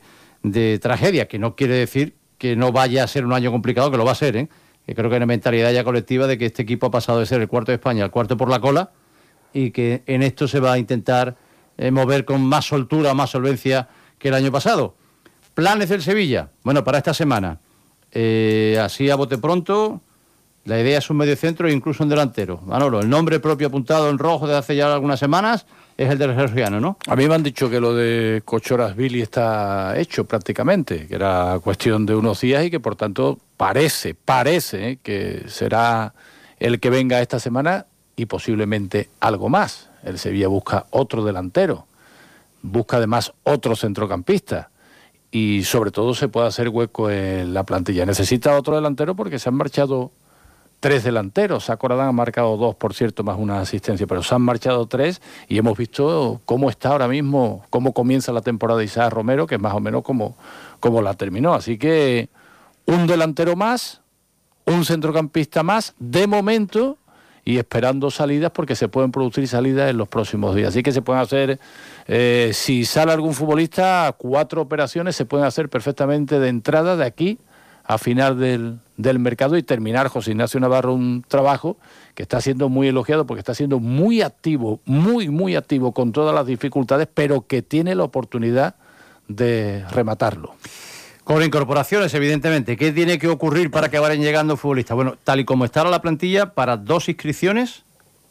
Speaker 7: de tragedia, que no quiere decir que no vaya a ser un año complicado, que lo va a ser, ¿eh? Que creo que hay una mentalidad ya colectiva de que este equipo ha pasado de ser el cuarto de España al cuarto por la cola y que en esto se va a intentar eh, mover con más soltura, más solvencia que el año pasado. ¿Planes del Sevilla? Bueno, para esta semana, eh, así a bote pronto, la idea es un mediocentro e incluso un delantero. Manolo, el nombre propio apuntado en rojo desde hace ya algunas semanas es el del georgiano, ¿no?
Speaker 8: A mí me han dicho que lo de Kochorazvili está hecho prácticamente, que era cuestión de unos días y que por tanto parece, parece que será el que venga esta semana y posiblemente algo más. El Sevilla busca otro delantero, busca además otro centrocampista y sobre todo se puede hacer hueco en la plantilla. Necesita otro delantero porque se han marchado tres delanteros. Sacoradán ha marcado dos, por cierto, más una asistencia, pero se han marchado tres y hemos visto cómo está ahora mismo, cómo comienza la temporada de Isaac Romero, que es más o menos como, como la terminó. Así que un delantero más, un centrocampista más, de momento, y esperando salidas porque se pueden producir salidas en los próximos días. Así que se pueden hacer, eh, si sale algún futbolista, cuatro operaciones se pueden hacer perfectamente de entrada de aquí a final del, del mercado y terminar José Ignacio Navarro un trabajo que está siendo muy elogiado porque está siendo muy activo, muy, muy activo con todas las dificultades, pero que tiene la oportunidad de rematarlo.
Speaker 7: Con incorporaciones, evidentemente. ¿Qué tiene que ocurrir para que vayan llegando futbolistas? Bueno, tal y como está ahora la plantilla, para dos inscripciones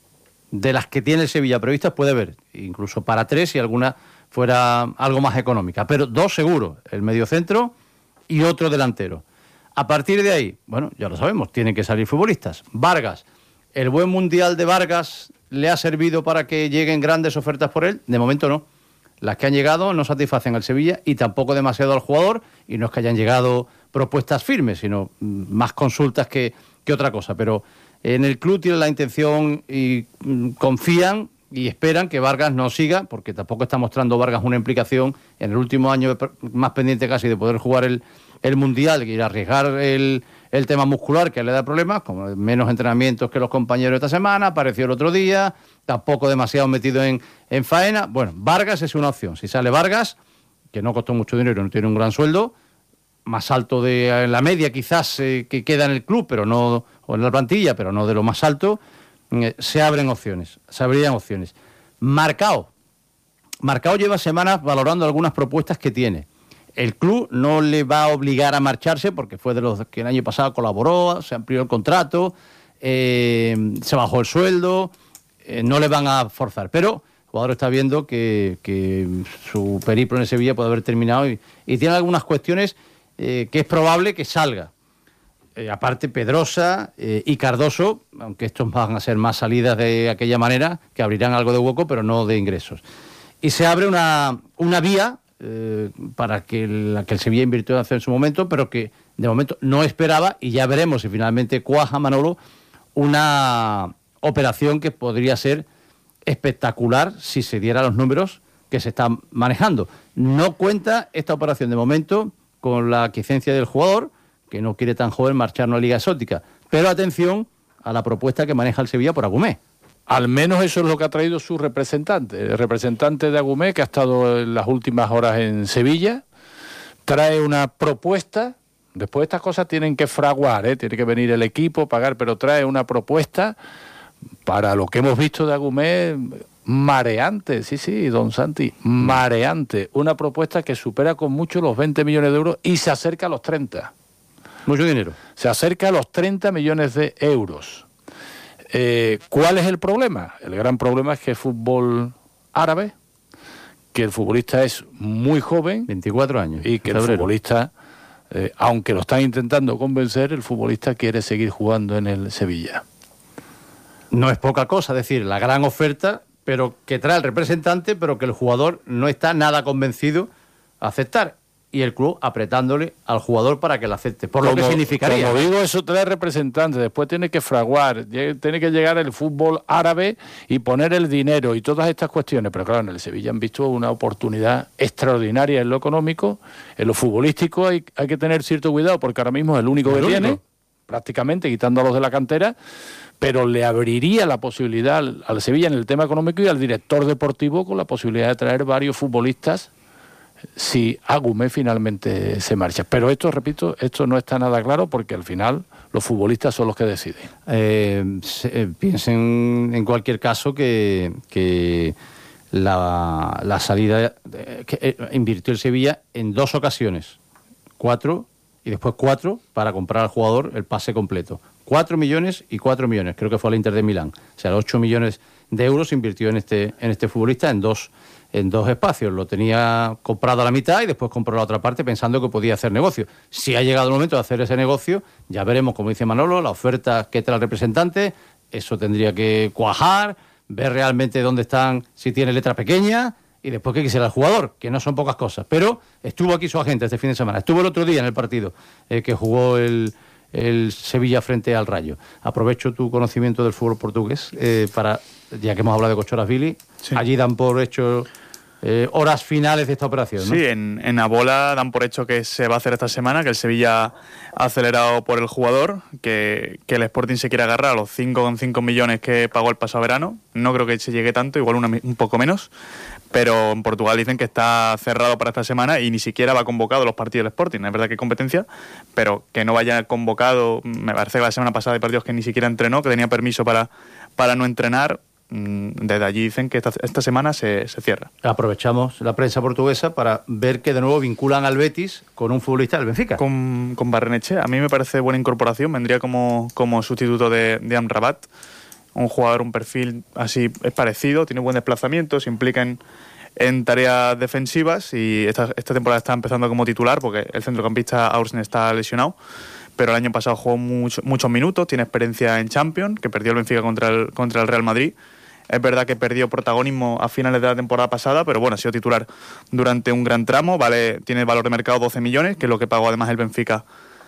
Speaker 7: de las que tiene el Sevilla previstas puede haber, incluso para tres si alguna fuera algo más económica, pero dos seguro, el mediocentro y otro delantero. A partir de ahí, bueno, ya lo sabemos, tienen que salir futbolistas. Vargas, ¿el buen mundial de Vargas le ha servido para que lleguen grandes ofertas por él? De momento no. Las que han llegado no satisfacen al Sevilla y tampoco demasiado al jugador, y no es que hayan llegado propuestas firmes, sino más consultas que, que otra cosa. Pero en el club tienen la intención y mm, confían y esperan que Vargas no siga, porque tampoco está mostrando Vargas una implicación en el último año más pendiente casi de poder jugar el, el Mundial y arriesgar el, el tema muscular que le da problemas, como menos entrenamientos que los compañeros esta semana, apareció el otro día, tampoco demasiado metido en, en faena. Bueno, Vargas es una opción. Si sale Vargas, que no costó mucho dinero, no tiene un gran sueldo, más alto de la media quizás eh, que queda en el club, pero no, o en la plantilla, pero no de lo más alto, eh, se abren opciones, se abrían opciones. Marcao. Marcao lleva semanas valorando algunas propuestas que tiene. El club no le va a obligar a marcharse porque fue de los que el año pasado colaboró, se amplió el contrato, eh, se bajó el sueldo, eh, no le van a forzar. Pero el jugador está viendo que, que su periplo en Sevilla puede haber terminado y, y tiene algunas cuestiones eh, que es probable que salga. Eh, aparte Pedrosa eh, y Cardoso, aunque estos van a ser más salidas de aquella manera, que abrirán algo de hueco, pero no de ingresos. Y se abre una, una vía eh, para que la que el Sevilla invirtió en su momento, pero que de momento no esperaba, y ya veremos si finalmente cuaja, Manolo, una operación que podría ser espectacular si se dieran los números que se están manejando. No cuenta esta operación de momento con la aquiescencia del jugador, que no quiere tan joven marchar a una liga exótica. Pero atención a la propuesta que maneja el Sevilla por Agumé.
Speaker 8: Al menos eso es lo que ha traído su representante. El representante de Agumé, que ha estado en las últimas horas en Sevilla, trae una propuesta. Después estas cosas tienen que fraguar, ¿eh? Tiene que venir el equipo, pagar, pero trae una propuesta para lo que hemos visto de Agumé mareante, sí, sí, don Santi, mareante. Una propuesta que supera con mucho los veinte millones de euros y se acerca a los treinta.
Speaker 7: Mucho dinero.
Speaker 8: Se acerca a los treinta millones de euros. Eh, ¿Cuál es el problema? El gran problema es que es fútbol árabe, que el futbolista es muy joven.
Speaker 7: veinticuatro años.
Speaker 8: Y que el futbolista, eh, aunque lo están intentando convencer, el futbolista quiere seguir jugando en el Sevilla.
Speaker 7: No es poca cosa, es decir, la gran oferta, pero que trae el representante, pero que el jugador no está nada convencido a aceptar. Y el club apretándole al jugador para que lo acepte, por
Speaker 8: como,
Speaker 7: lo que significaría.
Speaker 8: Como digo, eso trae representantes, después tiene que fraguar, tiene que llegar el fútbol árabe y poner el dinero y todas estas cuestiones. Pero claro, en el Sevilla han visto una oportunidad extraordinaria en lo económico, en lo futbolístico hay, hay que tener cierto cuidado, porque ahora mismo es el único que tiene, prácticamente quitando a los de la cantera, pero le abriría la posibilidad al, al Sevilla en el tema económico y al director deportivo con la posibilidad de traer varios futbolistas si Agumé finalmente se marcha. Pero esto, repito, esto no está nada claro porque al final los futbolistas son los que deciden.
Speaker 7: Eh, se, eh, piensen en cualquier caso que, que la, la salida eh, que eh, invirtió el Sevilla en dos ocasiones, cuatro y después cuatro para comprar al jugador el pase completo. Cuatro millones y cuatro millones, creo que fue al Inter de Milán. O sea, ocho millones de euros invirtió en este, en este futbolista en dos, en dos espacios. Lo tenía comprado a la mitad y después compró la otra parte pensando que podía hacer negocio. Si ha llegado el momento de hacer ese negocio, ya veremos, como dice Manolo, la oferta que trae el representante. Eso tendría que cuajar, ver realmente dónde están, si tiene letra pequeña, y después qué quisiera el jugador, que no son pocas cosas. Pero estuvo aquí su agente este fin de semana. Estuvo el otro día en el partido eh, que jugó el, el Sevilla frente al Rayo. Aprovecho tu conocimiento del fútbol portugués eh, para, ya que hemos hablado de Cochoras-Billy, sí. Allí dan por hecho eh, horas finales de esta operación, ¿no?
Speaker 11: Sí, en, en Abola dan por hecho que se va a hacer esta semana, que el Sevilla ha acelerado por el jugador, que, que el Sporting se quiere agarrar a los cinco coma cinco millones que pagó el pasado verano. No creo que se llegue tanto, igual una, un poco menos. Pero en Portugal dicen que está cerrado para esta semana y ni siquiera va convocado a los partidos del Sporting. Es verdad que hay competencia, pero que no vaya convocado. Me parece que la semana pasada hay partidos que ni siquiera entrenó, que tenía permiso para, para no entrenar. Desde allí dicen que esta, esta semana se, se cierra.
Speaker 7: Aprovechamos la prensa portuguesa para ver que de nuevo vinculan al Betis con un futbolista del Benfica.
Speaker 11: Con, con Barrenechea. A mí me parece buena incorporación. Vendría como, como sustituto de, de Amrabat. Un jugador, un perfil así es parecido, tiene buen desplazamiento, se implica en, en tareas defensivas y esta, esta temporada está empezando como titular porque el centrocampista Aursen está lesionado, pero el año pasado jugó mucho, muchos minutos, tiene experiencia en Champions, que perdió el Benfica contra el, contra el Real Madrid. Es verdad que perdió protagonismo a finales de la temporada pasada, pero bueno, ha sido titular durante un gran tramo, vale, tiene valor de mercado doce millones, que es lo que pagó además el Benfica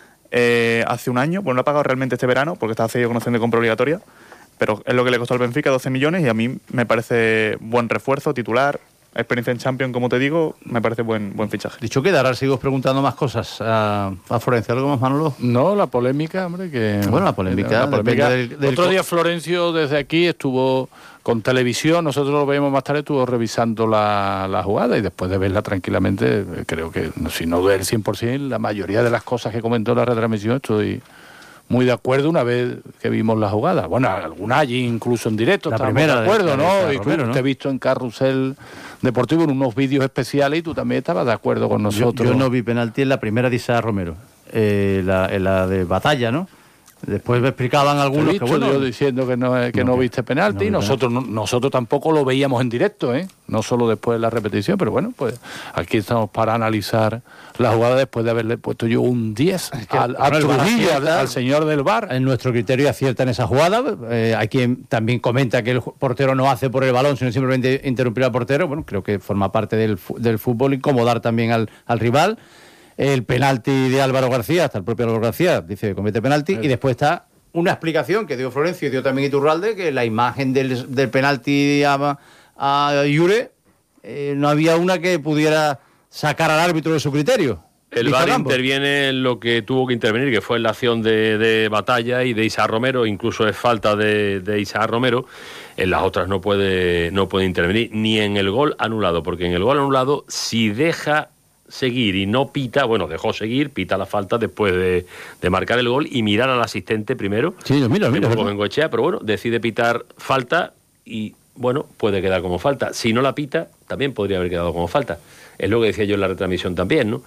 Speaker 11: eh, hace un año. Bueno, lo ha pagado realmente este verano porque está cedido con opción de compra obligatoria. Pero es lo que le costó al Benfica, doce millones, y a mí me parece buen refuerzo, titular, experiencia en Champions, como te digo, me parece buen buen fichaje.
Speaker 7: Dicho queda, ahora sigo preguntando más cosas a, a Florencio. ¿Algo más, Manolo?
Speaker 8: No, la polémica, hombre, que...
Speaker 7: Bueno, la polémica...
Speaker 8: La polémica
Speaker 7: del, del...
Speaker 8: Otro día Florencio desde aquí estuvo con televisión, nosotros lo vemos más tarde, estuvo revisando la, la jugada y después de verla tranquilamente, creo que, si no ver cien por ciento, la mayoría de las cosas que comentó en la retransmisión estoy... muy de acuerdo una vez que vimos la jugada. Bueno, alguna allí incluso en directo,
Speaker 7: la
Speaker 8: estábamos
Speaker 7: primera
Speaker 8: de acuerdo,
Speaker 7: de,
Speaker 8: ¿no?
Speaker 7: de
Speaker 8: Y
Speaker 7: Romero,
Speaker 8: tú
Speaker 7: ¿no?
Speaker 8: te he visto en Carrusel Deportivo en unos vídeos especiales y tú también estabas de acuerdo con nosotros.
Speaker 7: Yo, yo no vi penalti en la primera de Isaac Romero, eh, la, en la de Batalla, ¿no? Después me explicaban algunos
Speaker 8: visto,
Speaker 7: que bueno...
Speaker 8: yo diciendo que no, que no, no viste penalti, no, y nosotros no, nosotros tampoco lo veíamos en directo, ¿eh? No solo después de la repetición, pero bueno, pues aquí estamos para analizar la jugada después de haberle puesto yo un diez es que, al, a Trujillo, al, al señor del V A R.
Speaker 7: En nuestro criterio acierta en esa jugada. Eh, hay quien también comenta que el portero no hace por el balón, sino simplemente interrumpir al portero. Bueno, creo que forma parte del, del fútbol, incomodar también al, al rival. El penalti de Álvaro García, hasta el propio Álvaro García dice que comete penalti, sí. Y después está una explicación que dio Florencio y dio también Iturralde, que la imagen del, del penalti a, a Jure, eh, no había una que pudiera sacar al árbitro de su criterio.
Speaker 10: El V A R interviene en lo que tuvo que intervenir, que fue en la acción de, de Batalla y de Isaac Romero, incluso es falta de, de Isaac Romero. En las otras no puede, no puede intervenir, ni en el gol anulado, porque en el gol anulado, si deja seguir y no pita, bueno, dejó seguir, pita la falta después de, de marcar el gol y mirar al asistente primero.
Speaker 7: Sí, mira, mira.
Speaker 10: Bengoechea, pero bueno, decide pitar falta y, bueno, puede quedar como falta. Si no la pita, también podría haber quedado como falta. Es lo que decía yo en la retransmisión también, ¿no?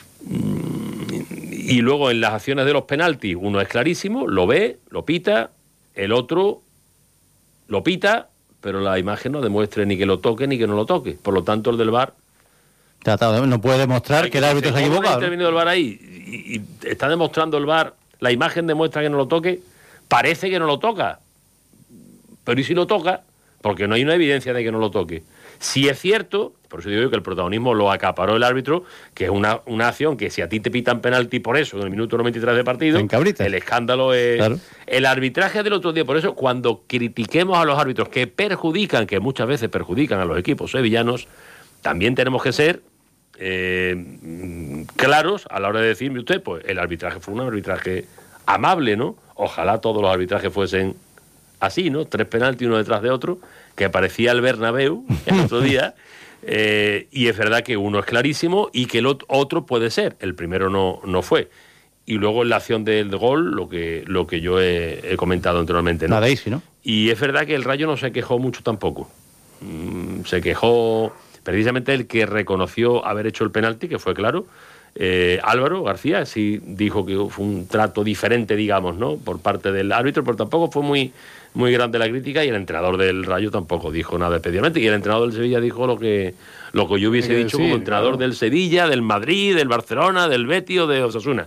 Speaker 10: Y luego en las acciones de los penaltis, uno es clarísimo, lo ve, lo pita, el otro lo pita, pero la imagen no demuestre ni que lo toque ni que no lo toque. Por lo tanto, el del V A R
Speaker 7: no puede demostrar que el árbitro se ha equivocado.
Speaker 10: Ha intervenido el V A R ahí y, y está demostrando el V A R, la imagen demuestra que no lo toque, parece que no lo toca, pero ¿y si lo toca? Porque no hay una evidencia de que no lo toque. Si es cierto, por eso digo yo que el protagonismo lo acaparó el árbitro, que es una, una acción que si a ti te pitan penalti por eso en el minuto noventa y tres de partido, el escándalo es... Claro. El arbitraje del otro día, por eso cuando critiquemos a los árbitros que perjudican, que muchas veces perjudican a los equipos sevillanos, también tenemos que ser eh, claros a la hora de decirme usted, pues el arbitraje fue un arbitraje amable, ¿no? Ojalá todos los arbitrajes fuesen así, ¿no? Tres penaltis uno detrás de otro, que parecía el Bernabéu el otro día, Eh, y es verdad que uno es clarísimo y que el otro puede ser. El primero no, no fue. Y luego en la acción del gol, lo que, lo que yo he, he comentado anteriormente, ¿no?
Speaker 7: La Daisy, ¿no?
Speaker 10: Y es verdad que el Rayo no se quejó mucho tampoco. Mm, se quejó precisamente el que reconoció haber hecho el penalti, que fue claro. Eh, Álvaro García sí dijo que fue un trato diferente, digamos, ¿no? Por parte del árbitro, pero tampoco fue muy, muy grande la crítica, y el entrenador del Rayo tampoco dijo nada especialmente, y el entrenador del Sevilla dijo lo que, lo que yo hubiese
Speaker 7: que
Speaker 10: dicho
Speaker 7: decir,
Speaker 10: como entrenador
Speaker 7: claro.
Speaker 10: del Sevilla, del Madrid, del Barcelona, del Betis o de Osasuna.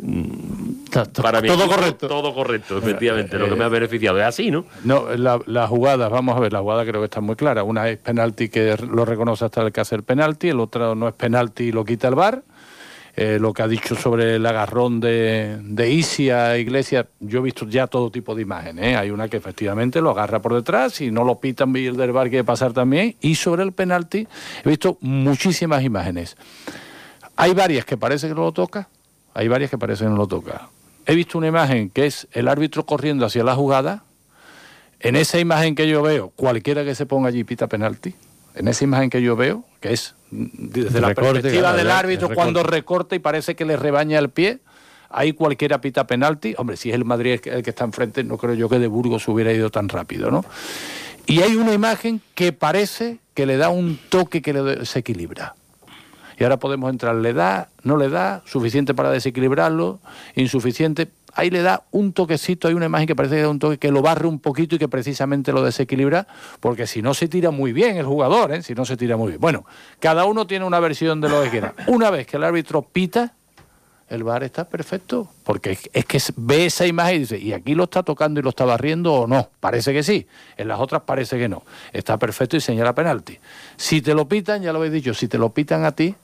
Speaker 10: Para mí,
Speaker 7: todo correcto.
Speaker 10: Todo correcto, efectivamente,
Speaker 7: Eh,
Speaker 10: lo que me ha beneficiado. Es así, ¿no?
Speaker 8: No, la, las jugadas, vamos a ver, la jugada creo que está muy clara. Una es penalti que lo reconoce hasta el que hace el penalti, el otro no es penalti y lo quita el V A R. Eh, lo que ha dicho sobre el agarrón de, de Isi a Iglesias, yo he visto ya todo tipo de imágenes, ¿eh? Hay una que efectivamente lo agarra por detrás y no lo pitan, y el del V A R quiere pasar también. Y sobre el penalti he visto muchísimas imágenes. Hay varias que parece que no lo toca, hay varias que parece que no lo toca. He visto una imagen que es el árbitro corriendo hacia la jugada. En esa imagen que yo veo, cualquiera que se ponga allí pita penalti. En esa imagen que yo veo, que es desde la
Speaker 7: Recorte,
Speaker 8: perspectiva
Speaker 7: claro,
Speaker 8: del
Speaker 7: el
Speaker 8: árbitro,
Speaker 7: recorte.
Speaker 8: cuando recorta y parece que le rebaña el pie, ahí cualquiera pita penalti. Hombre, si es el Madrid el que, el que está enfrente, no creo yo que de Burgos hubiera ido tan rápido, ¿no? Y hay una imagen que parece que le da un toque que le desequilibra. Y ahora podemos entrar, ¿le da, no le da? ¿Suficiente para desequilibrarlo? ¿Insuficiente? Ahí le da un toquecito, hay una imagen que parece que da un toque que lo barre un poquito y que precisamente lo desequilibra, porque si no se tira muy bien el jugador, ¿eh? Si no se tira muy bien. Bueno, cada uno tiene una versión de lo que quiera. Una vez que el árbitro pita, el V A R está perfecto, porque es que ve esa imagen y dice, ¿y aquí lo está tocando y lo está barriendo o no? Parece que sí, en las otras parece que no. Está perfecto y señala penalti. Si te lo pitan, ya lo habéis dicho, si te lo pitan a ti,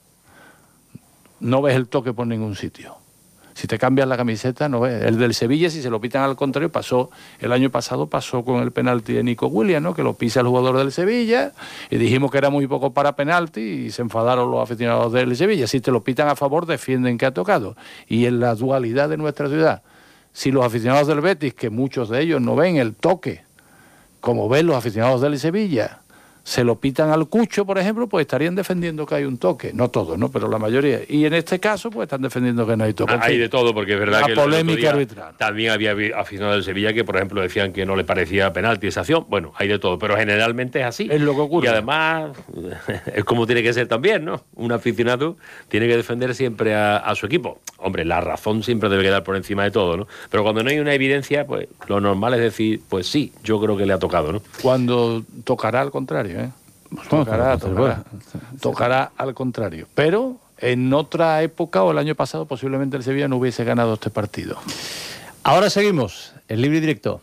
Speaker 8: no ves el toque por ningún sitio. Si te cambias la camiseta, no ves. El del Sevilla, si se lo pitan al contrario, pasó, el año pasado pasó con el penalti de Nico Williams, ¿no? Que lo pisa el jugador del Sevilla, y dijimos que era muy poco para penalti, y se enfadaron los aficionados del Sevilla. Si te lo pitan a favor, defienden que ha tocado. Y en la dualidad de nuestra ciudad, si los aficionados del Betis, que muchos de ellos no ven el toque, como ven los aficionados del Sevilla, se lo pitan al Cucho, por ejemplo, pues estarían defendiendo que hay un toque. No todos, ¿no? Pero la mayoría. Y en este caso, pues están defendiendo que no hay toque.
Speaker 10: Hay de todo, porque es verdad
Speaker 8: la
Speaker 10: que el otro
Speaker 8: polémica
Speaker 10: día
Speaker 8: arbitral.
Speaker 10: También había aficionados del Sevilla que, por ejemplo, decían que no le parecía penalti esa acción. Bueno, hay de todo, pero generalmente es así.
Speaker 8: Es lo que ocurre.
Speaker 10: Y además, es como tiene que ser también, ¿no? Un aficionado tiene que defender siempre a, a su equipo. Hombre, la razón siempre debe quedar por encima de todo, ¿no? Pero cuando no hay una evidencia, pues lo normal es decir, pues sí, yo creo que le ha tocado, ¿no?
Speaker 8: Cuando tocará al contrario, ¿eh? Tocará, tocará, tocará al contrario. Pero en otra época o el año pasado posiblemente el Sevilla no hubiese ganado este partido.
Speaker 7: Ahora seguimos en Libre y Directo.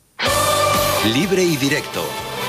Speaker 3: Libre y Directo.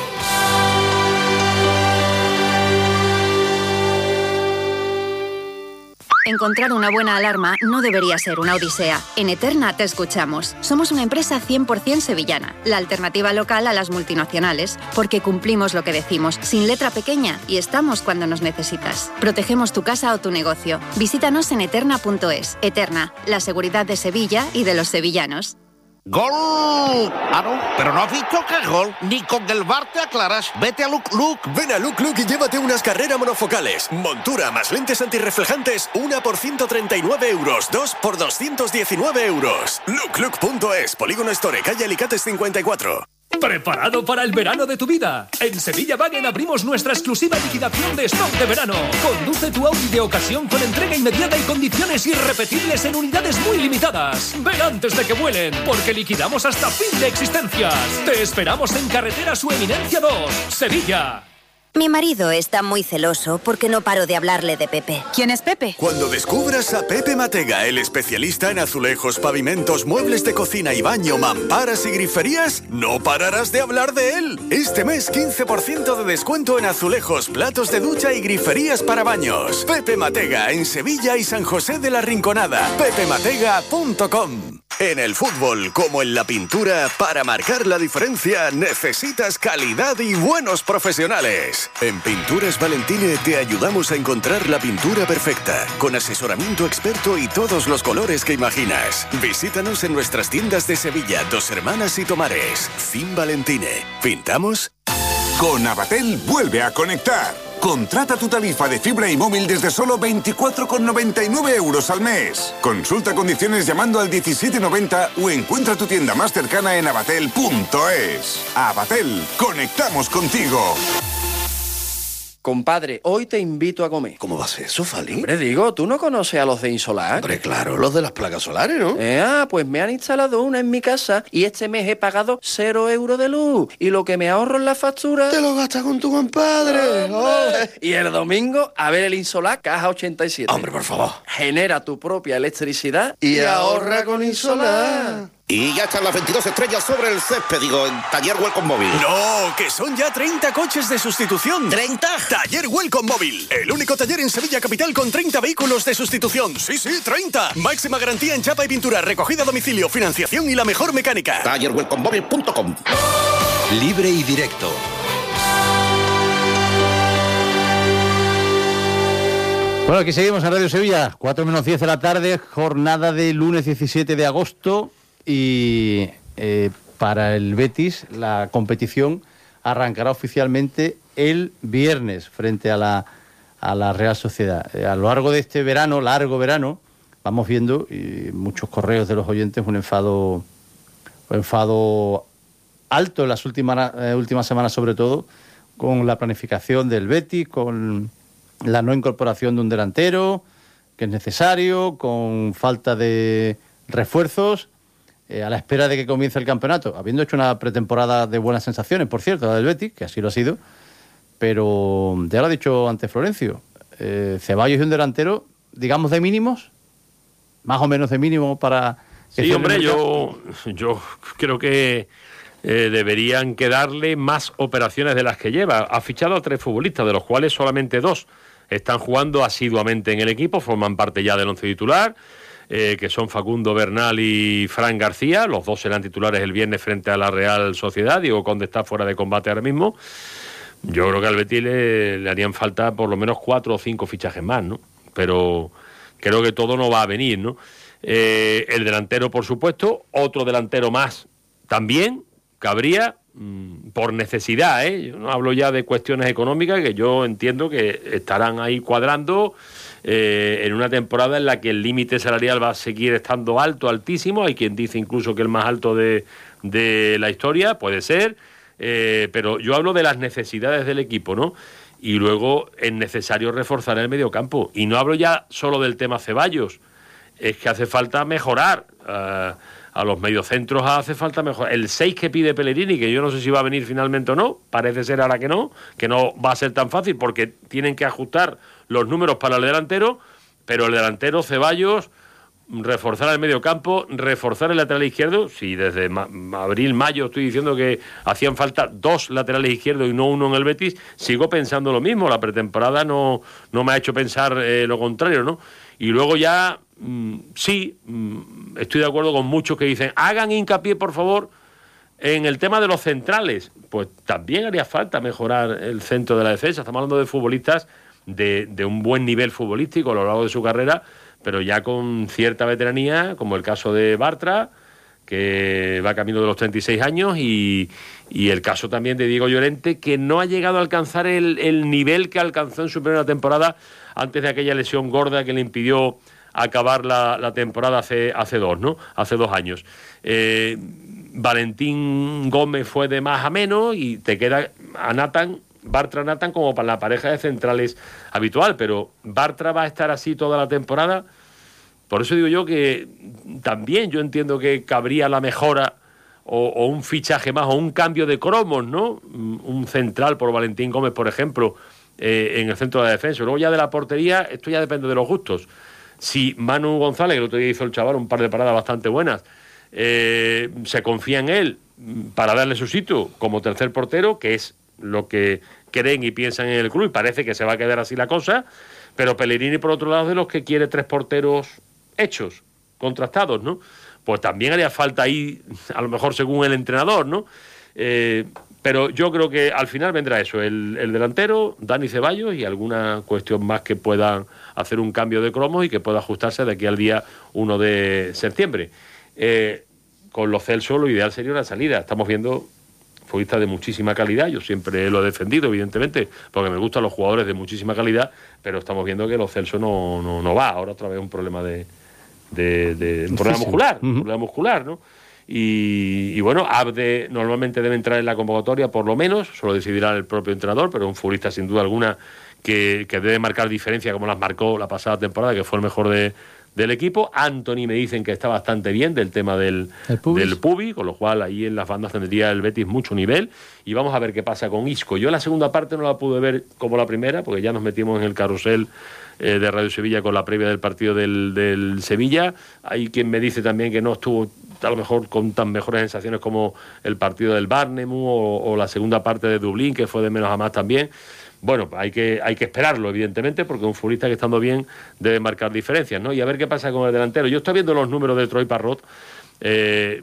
Speaker 12: Encontrar una buena alarma no debería ser una odisea. En Eterna te escuchamos. Somos una empresa cien por ciento sevillana, la alternativa local a las multinacionales, porque cumplimos lo que decimos, sin letra pequeña, y estamos cuando nos necesitas. Protegemos tu casa o tu negocio. Visítanos en eterna punto es. Eterna, la seguridad de Sevilla y de los sevillanos.
Speaker 13: ¡Gol! Ah, no, pero no has visto que es gol. Ni con el V A R te aclaras. Vete a Look Look.
Speaker 14: Ven a Look Look y llévate unas carreras monofocales. Montura más lentes antirreflejantes, una por ciento treinta y nueve euros, dos por doscientos diecinueve euros. look look punto es, Polígono Store, calle Alicates cincuenta y cuatro.
Speaker 15: ¿Preparado para el verano de tu vida? En Sevilla Wagen abrimos nuestra exclusiva liquidación de stock de verano. Conduce tu Audi de ocasión con entrega inmediata y condiciones irrepetibles en unidades muy limitadas. Ven antes de que vuelen, porque liquidamos hasta fin de existencias. Te esperamos en Carretera Su Eminencia dos, Sevilla.
Speaker 16: Mi marido está muy celoso porque no paro de hablarle de Pepe.
Speaker 17: ¿Quién es Pepe?
Speaker 14: Cuando descubras a Pepe Matega, el especialista en azulejos, pavimentos, muebles de cocina y baño, mamparas y griferías, no pararás de hablar de él. Este mes quince por ciento de descuento en azulejos, platos de ducha y griferías para baños. Pepe Matega, en Sevilla y San José de la Rinconada. pepe matega punto com. En el fútbol, como en la pintura, para marcar la diferencia necesitas calidad y buenos profesionales. En Pinturas Valentine te ayudamos a encontrar la pintura perfecta, con asesoramiento experto y todos los colores que imaginas. Visítanos en nuestras tiendas de Sevilla, Dos Hermanas y Tomares. Fin Valentine. ¿Pintamos?
Speaker 18: Con Avatel vuelve a conectar.
Speaker 1: Contrata tu tarifa de fibra y móvil desde solo veinticuatro con noventa y nueve euros al mes. Consulta condiciones llamando al diecisiete noventa o encuentra tu tienda más cercana en abatel punto es. Abatel, conectamos contigo.
Speaker 4: Compadre, hoy te invito a comer.
Speaker 13: ¿Cómo va a ser eso, Fali?
Speaker 4: Hombre, digo, ¿tú no conoces a los de Insolar?
Speaker 13: Hombre, claro, los de las placas solares, ¿no?
Speaker 4: Eh, ah, pues me han instalado una en mi casa y este mes he pagado cero euros de luz. Y lo que me ahorro en la factura...
Speaker 13: Te lo gastas con tu compadre.
Speaker 4: Oh, y el domingo, a ver el Insolar Caja ochenta y siete.
Speaker 13: Hombre, por favor.
Speaker 4: Genera tu propia electricidad
Speaker 13: y, y ahorra con Insolar. Y ya están las veintidós estrellas sobre el césped, digo, en Taller Welcome Móvil.
Speaker 14: ¡No! ¡Que son ya treinta coches de sustitución!
Speaker 13: ¿treinta?
Speaker 14: Taller Welcome Móvil, el único taller en Sevilla Capital con treinta vehículos de sustitución. ¡Sí, sí, treinta! Máxima garantía en chapa y pintura, recogida a domicilio, financiación y la mejor mecánica.
Speaker 13: taller welcome móvil punto com.
Speaker 3: Libre y directo.
Speaker 7: Bueno, aquí seguimos en Radio Sevilla, cuatro menos diez de la tarde, jornada de lunes diecisiete de agosto. Y eh, para el Betis la competición arrancará oficialmente el viernes frente a la, a la Real Sociedad. Eh, a lo largo de este verano, largo verano, vamos viendo y muchos correos de los oyentes un enfado, un enfado alto en las últimas, eh, últimas semanas, sobre todo con la planificación del Betis, con la no incorporación de un delantero que es necesario, con falta de refuerzos. Eh, a la espera de que comience el campeonato, habiendo hecho una pretemporada de buenas sensaciones, por cierto, la del Betis, que así lo ha sido, pero ya lo ha dicho antes Florencio, eh, Ceballos y un delantero, digamos, de mínimos, más o menos de mínimo para... Que
Speaker 10: sí, hombre, yo, yo creo que eh, deberían quedarle más operaciones de las que lleva. Ha fichado a tres futbolistas, de los cuales solamente dos están jugando asiduamente en el equipo, forman parte ya del once titular, Eh, que son Facundo Bernal y Fran García. Los dos serán titulares el viernes frente a la Real Sociedad. Diego Conde está fuera de combate ahora mismo. Yo creo que al Betis le, le harían falta por lo menos cuatro o cinco fichajes más, ¿no? Pero creo que todo no va a venir, ¿no? Eh, el delantero, por supuesto, otro delantero más también, cabría, mmm, por necesidad, ¿eh? Yo no hablo ya de cuestiones económicas, que yo entiendo que estarán ahí cuadrando eh, en una temporada en la que el límite salarial va a seguir estando alto, altísimo. Hay quien dice incluso que el más alto de, de la historia, puede ser, eh, pero yo hablo de las necesidades del equipo, ¿no? Y luego es necesario reforzar el mediocampo. Y no hablo ya solo del tema Ceballos, es que hace falta mejorar. Uh, a los mediocentros hace falta mejorar. El seis que pide Pellegrini, que yo no sé si va a venir finalmente o no, parece ser ahora que no, que no va a ser tan fácil porque tienen que ajustar los números para el delantero, pero el delantero Ceballos, reforzar el mediocampo, reforzar el lateral izquierdo. Si desde ma- abril, mayo estoy diciendo que hacían falta dos laterales izquierdos y no uno en el Betis, sigo pensando lo mismo. La pretemporada no, no me ha hecho pensar eh, lo contrario, ¿no? Y luego ya, mmm, sí, mmm, estoy de acuerdo con muchos que dicen, hagan hincapié, por favor, en el tema de los centrales. Pues también haría falta mejorar el centro de la defensa. Estamos hablando de futbolistas de, de un buen nivel futbolístico a lo largo de su carrera, pero ya con cierta veteranía, como el caso de Bartra, que va camino de los treinta y seis años, y, y el caso también de Diego Llorente, que no ha llegado a alcanzar el, el nivel que alcanzó en su primera temporada antes de aquella lesión gorda que le impidió acabar la, la temporada hace, hace dos, ¿no? Hace dos años. Eh, Valentín Gómez fue de más a menos y te queda a Nathan, Bartra Nathan como para la pareja de centrales habitual, pero Bartra va a estar así toda la temporada. Por eso digo yo que también yo entiendo que cabría la mejora o, o un fichaje más o un cambio de cromos, ¿no? Un central por Valentín Gómez, por ejemplo, eh, en el centro de la defensa. Luego ya de la portería, esto ya depende de los gustos. Si Manu González, que el otro día hizo el chaval un par de paradas bastante buenas, eh, se confía en él para darle su sitio como tercer portero, que es lo que creen y piensan en el club, y parece que se va a quedar así la cosa, pero Pellegrini, por otro lado, es de los que quiere tres porteros hechos, contrastados, ¿no? Pues también haría falta ahí, a lo mejor según el entrenador, ¿no? Eh, pero yo creo que al final vendrá eso, el, el delantero, Dani Ceballos, y alguna cuestión más que puedan hacer un cambio de cromos y que pueda ajustarse de aquí al día uno de septiembre. Eh, con Lo Celso lo ideal sería una salida. Estamos viendo futbolista de muchísima calidad, yo siempre lo he defendido, evidentemente, porque me gustan los jugadores de muchísima calidad, pero estamos viendo que Lo Celso no, no, no va, ahora otra vez un problema de, de, de un problema muscular, un problema muscular, ¿no? Y, y bueno, Abde normalmente debe entrar en la convocatoria, por lo menos, solo decidirá el propio entrenador, pero es un futbolista sin duda alguna que, que debe marcar diferencia como las marcó la pasada temporada, que fue el mejor de, del equipo. Anthony me dicen que está bastante bien del tema del, del Pubi, con lo cual ahí en las bandas tendría el Betis mucho nivel, y vamos a ver qué pasa con Isco. Yo la segunda parte no la pude ver como la primera, porque ya nos metimos en el carrusel eh, de Radio Sevilla con la previa del partido del, del Sevilla. Hay quien me dice también que no estuvo a lo mejor con tan mejores sensaciones como el partido del Barnemu o, o la segunda parte de Dublín, que fue de menos a más también. Bueno, hay que, hay que esperarlo, evidentemente, porque un futbolista que estando bien debe marcar diferencias, ¿no? Y a ver qué pasa con el delantero. Yo estoy viendo los números de Troy Parrott. Eh,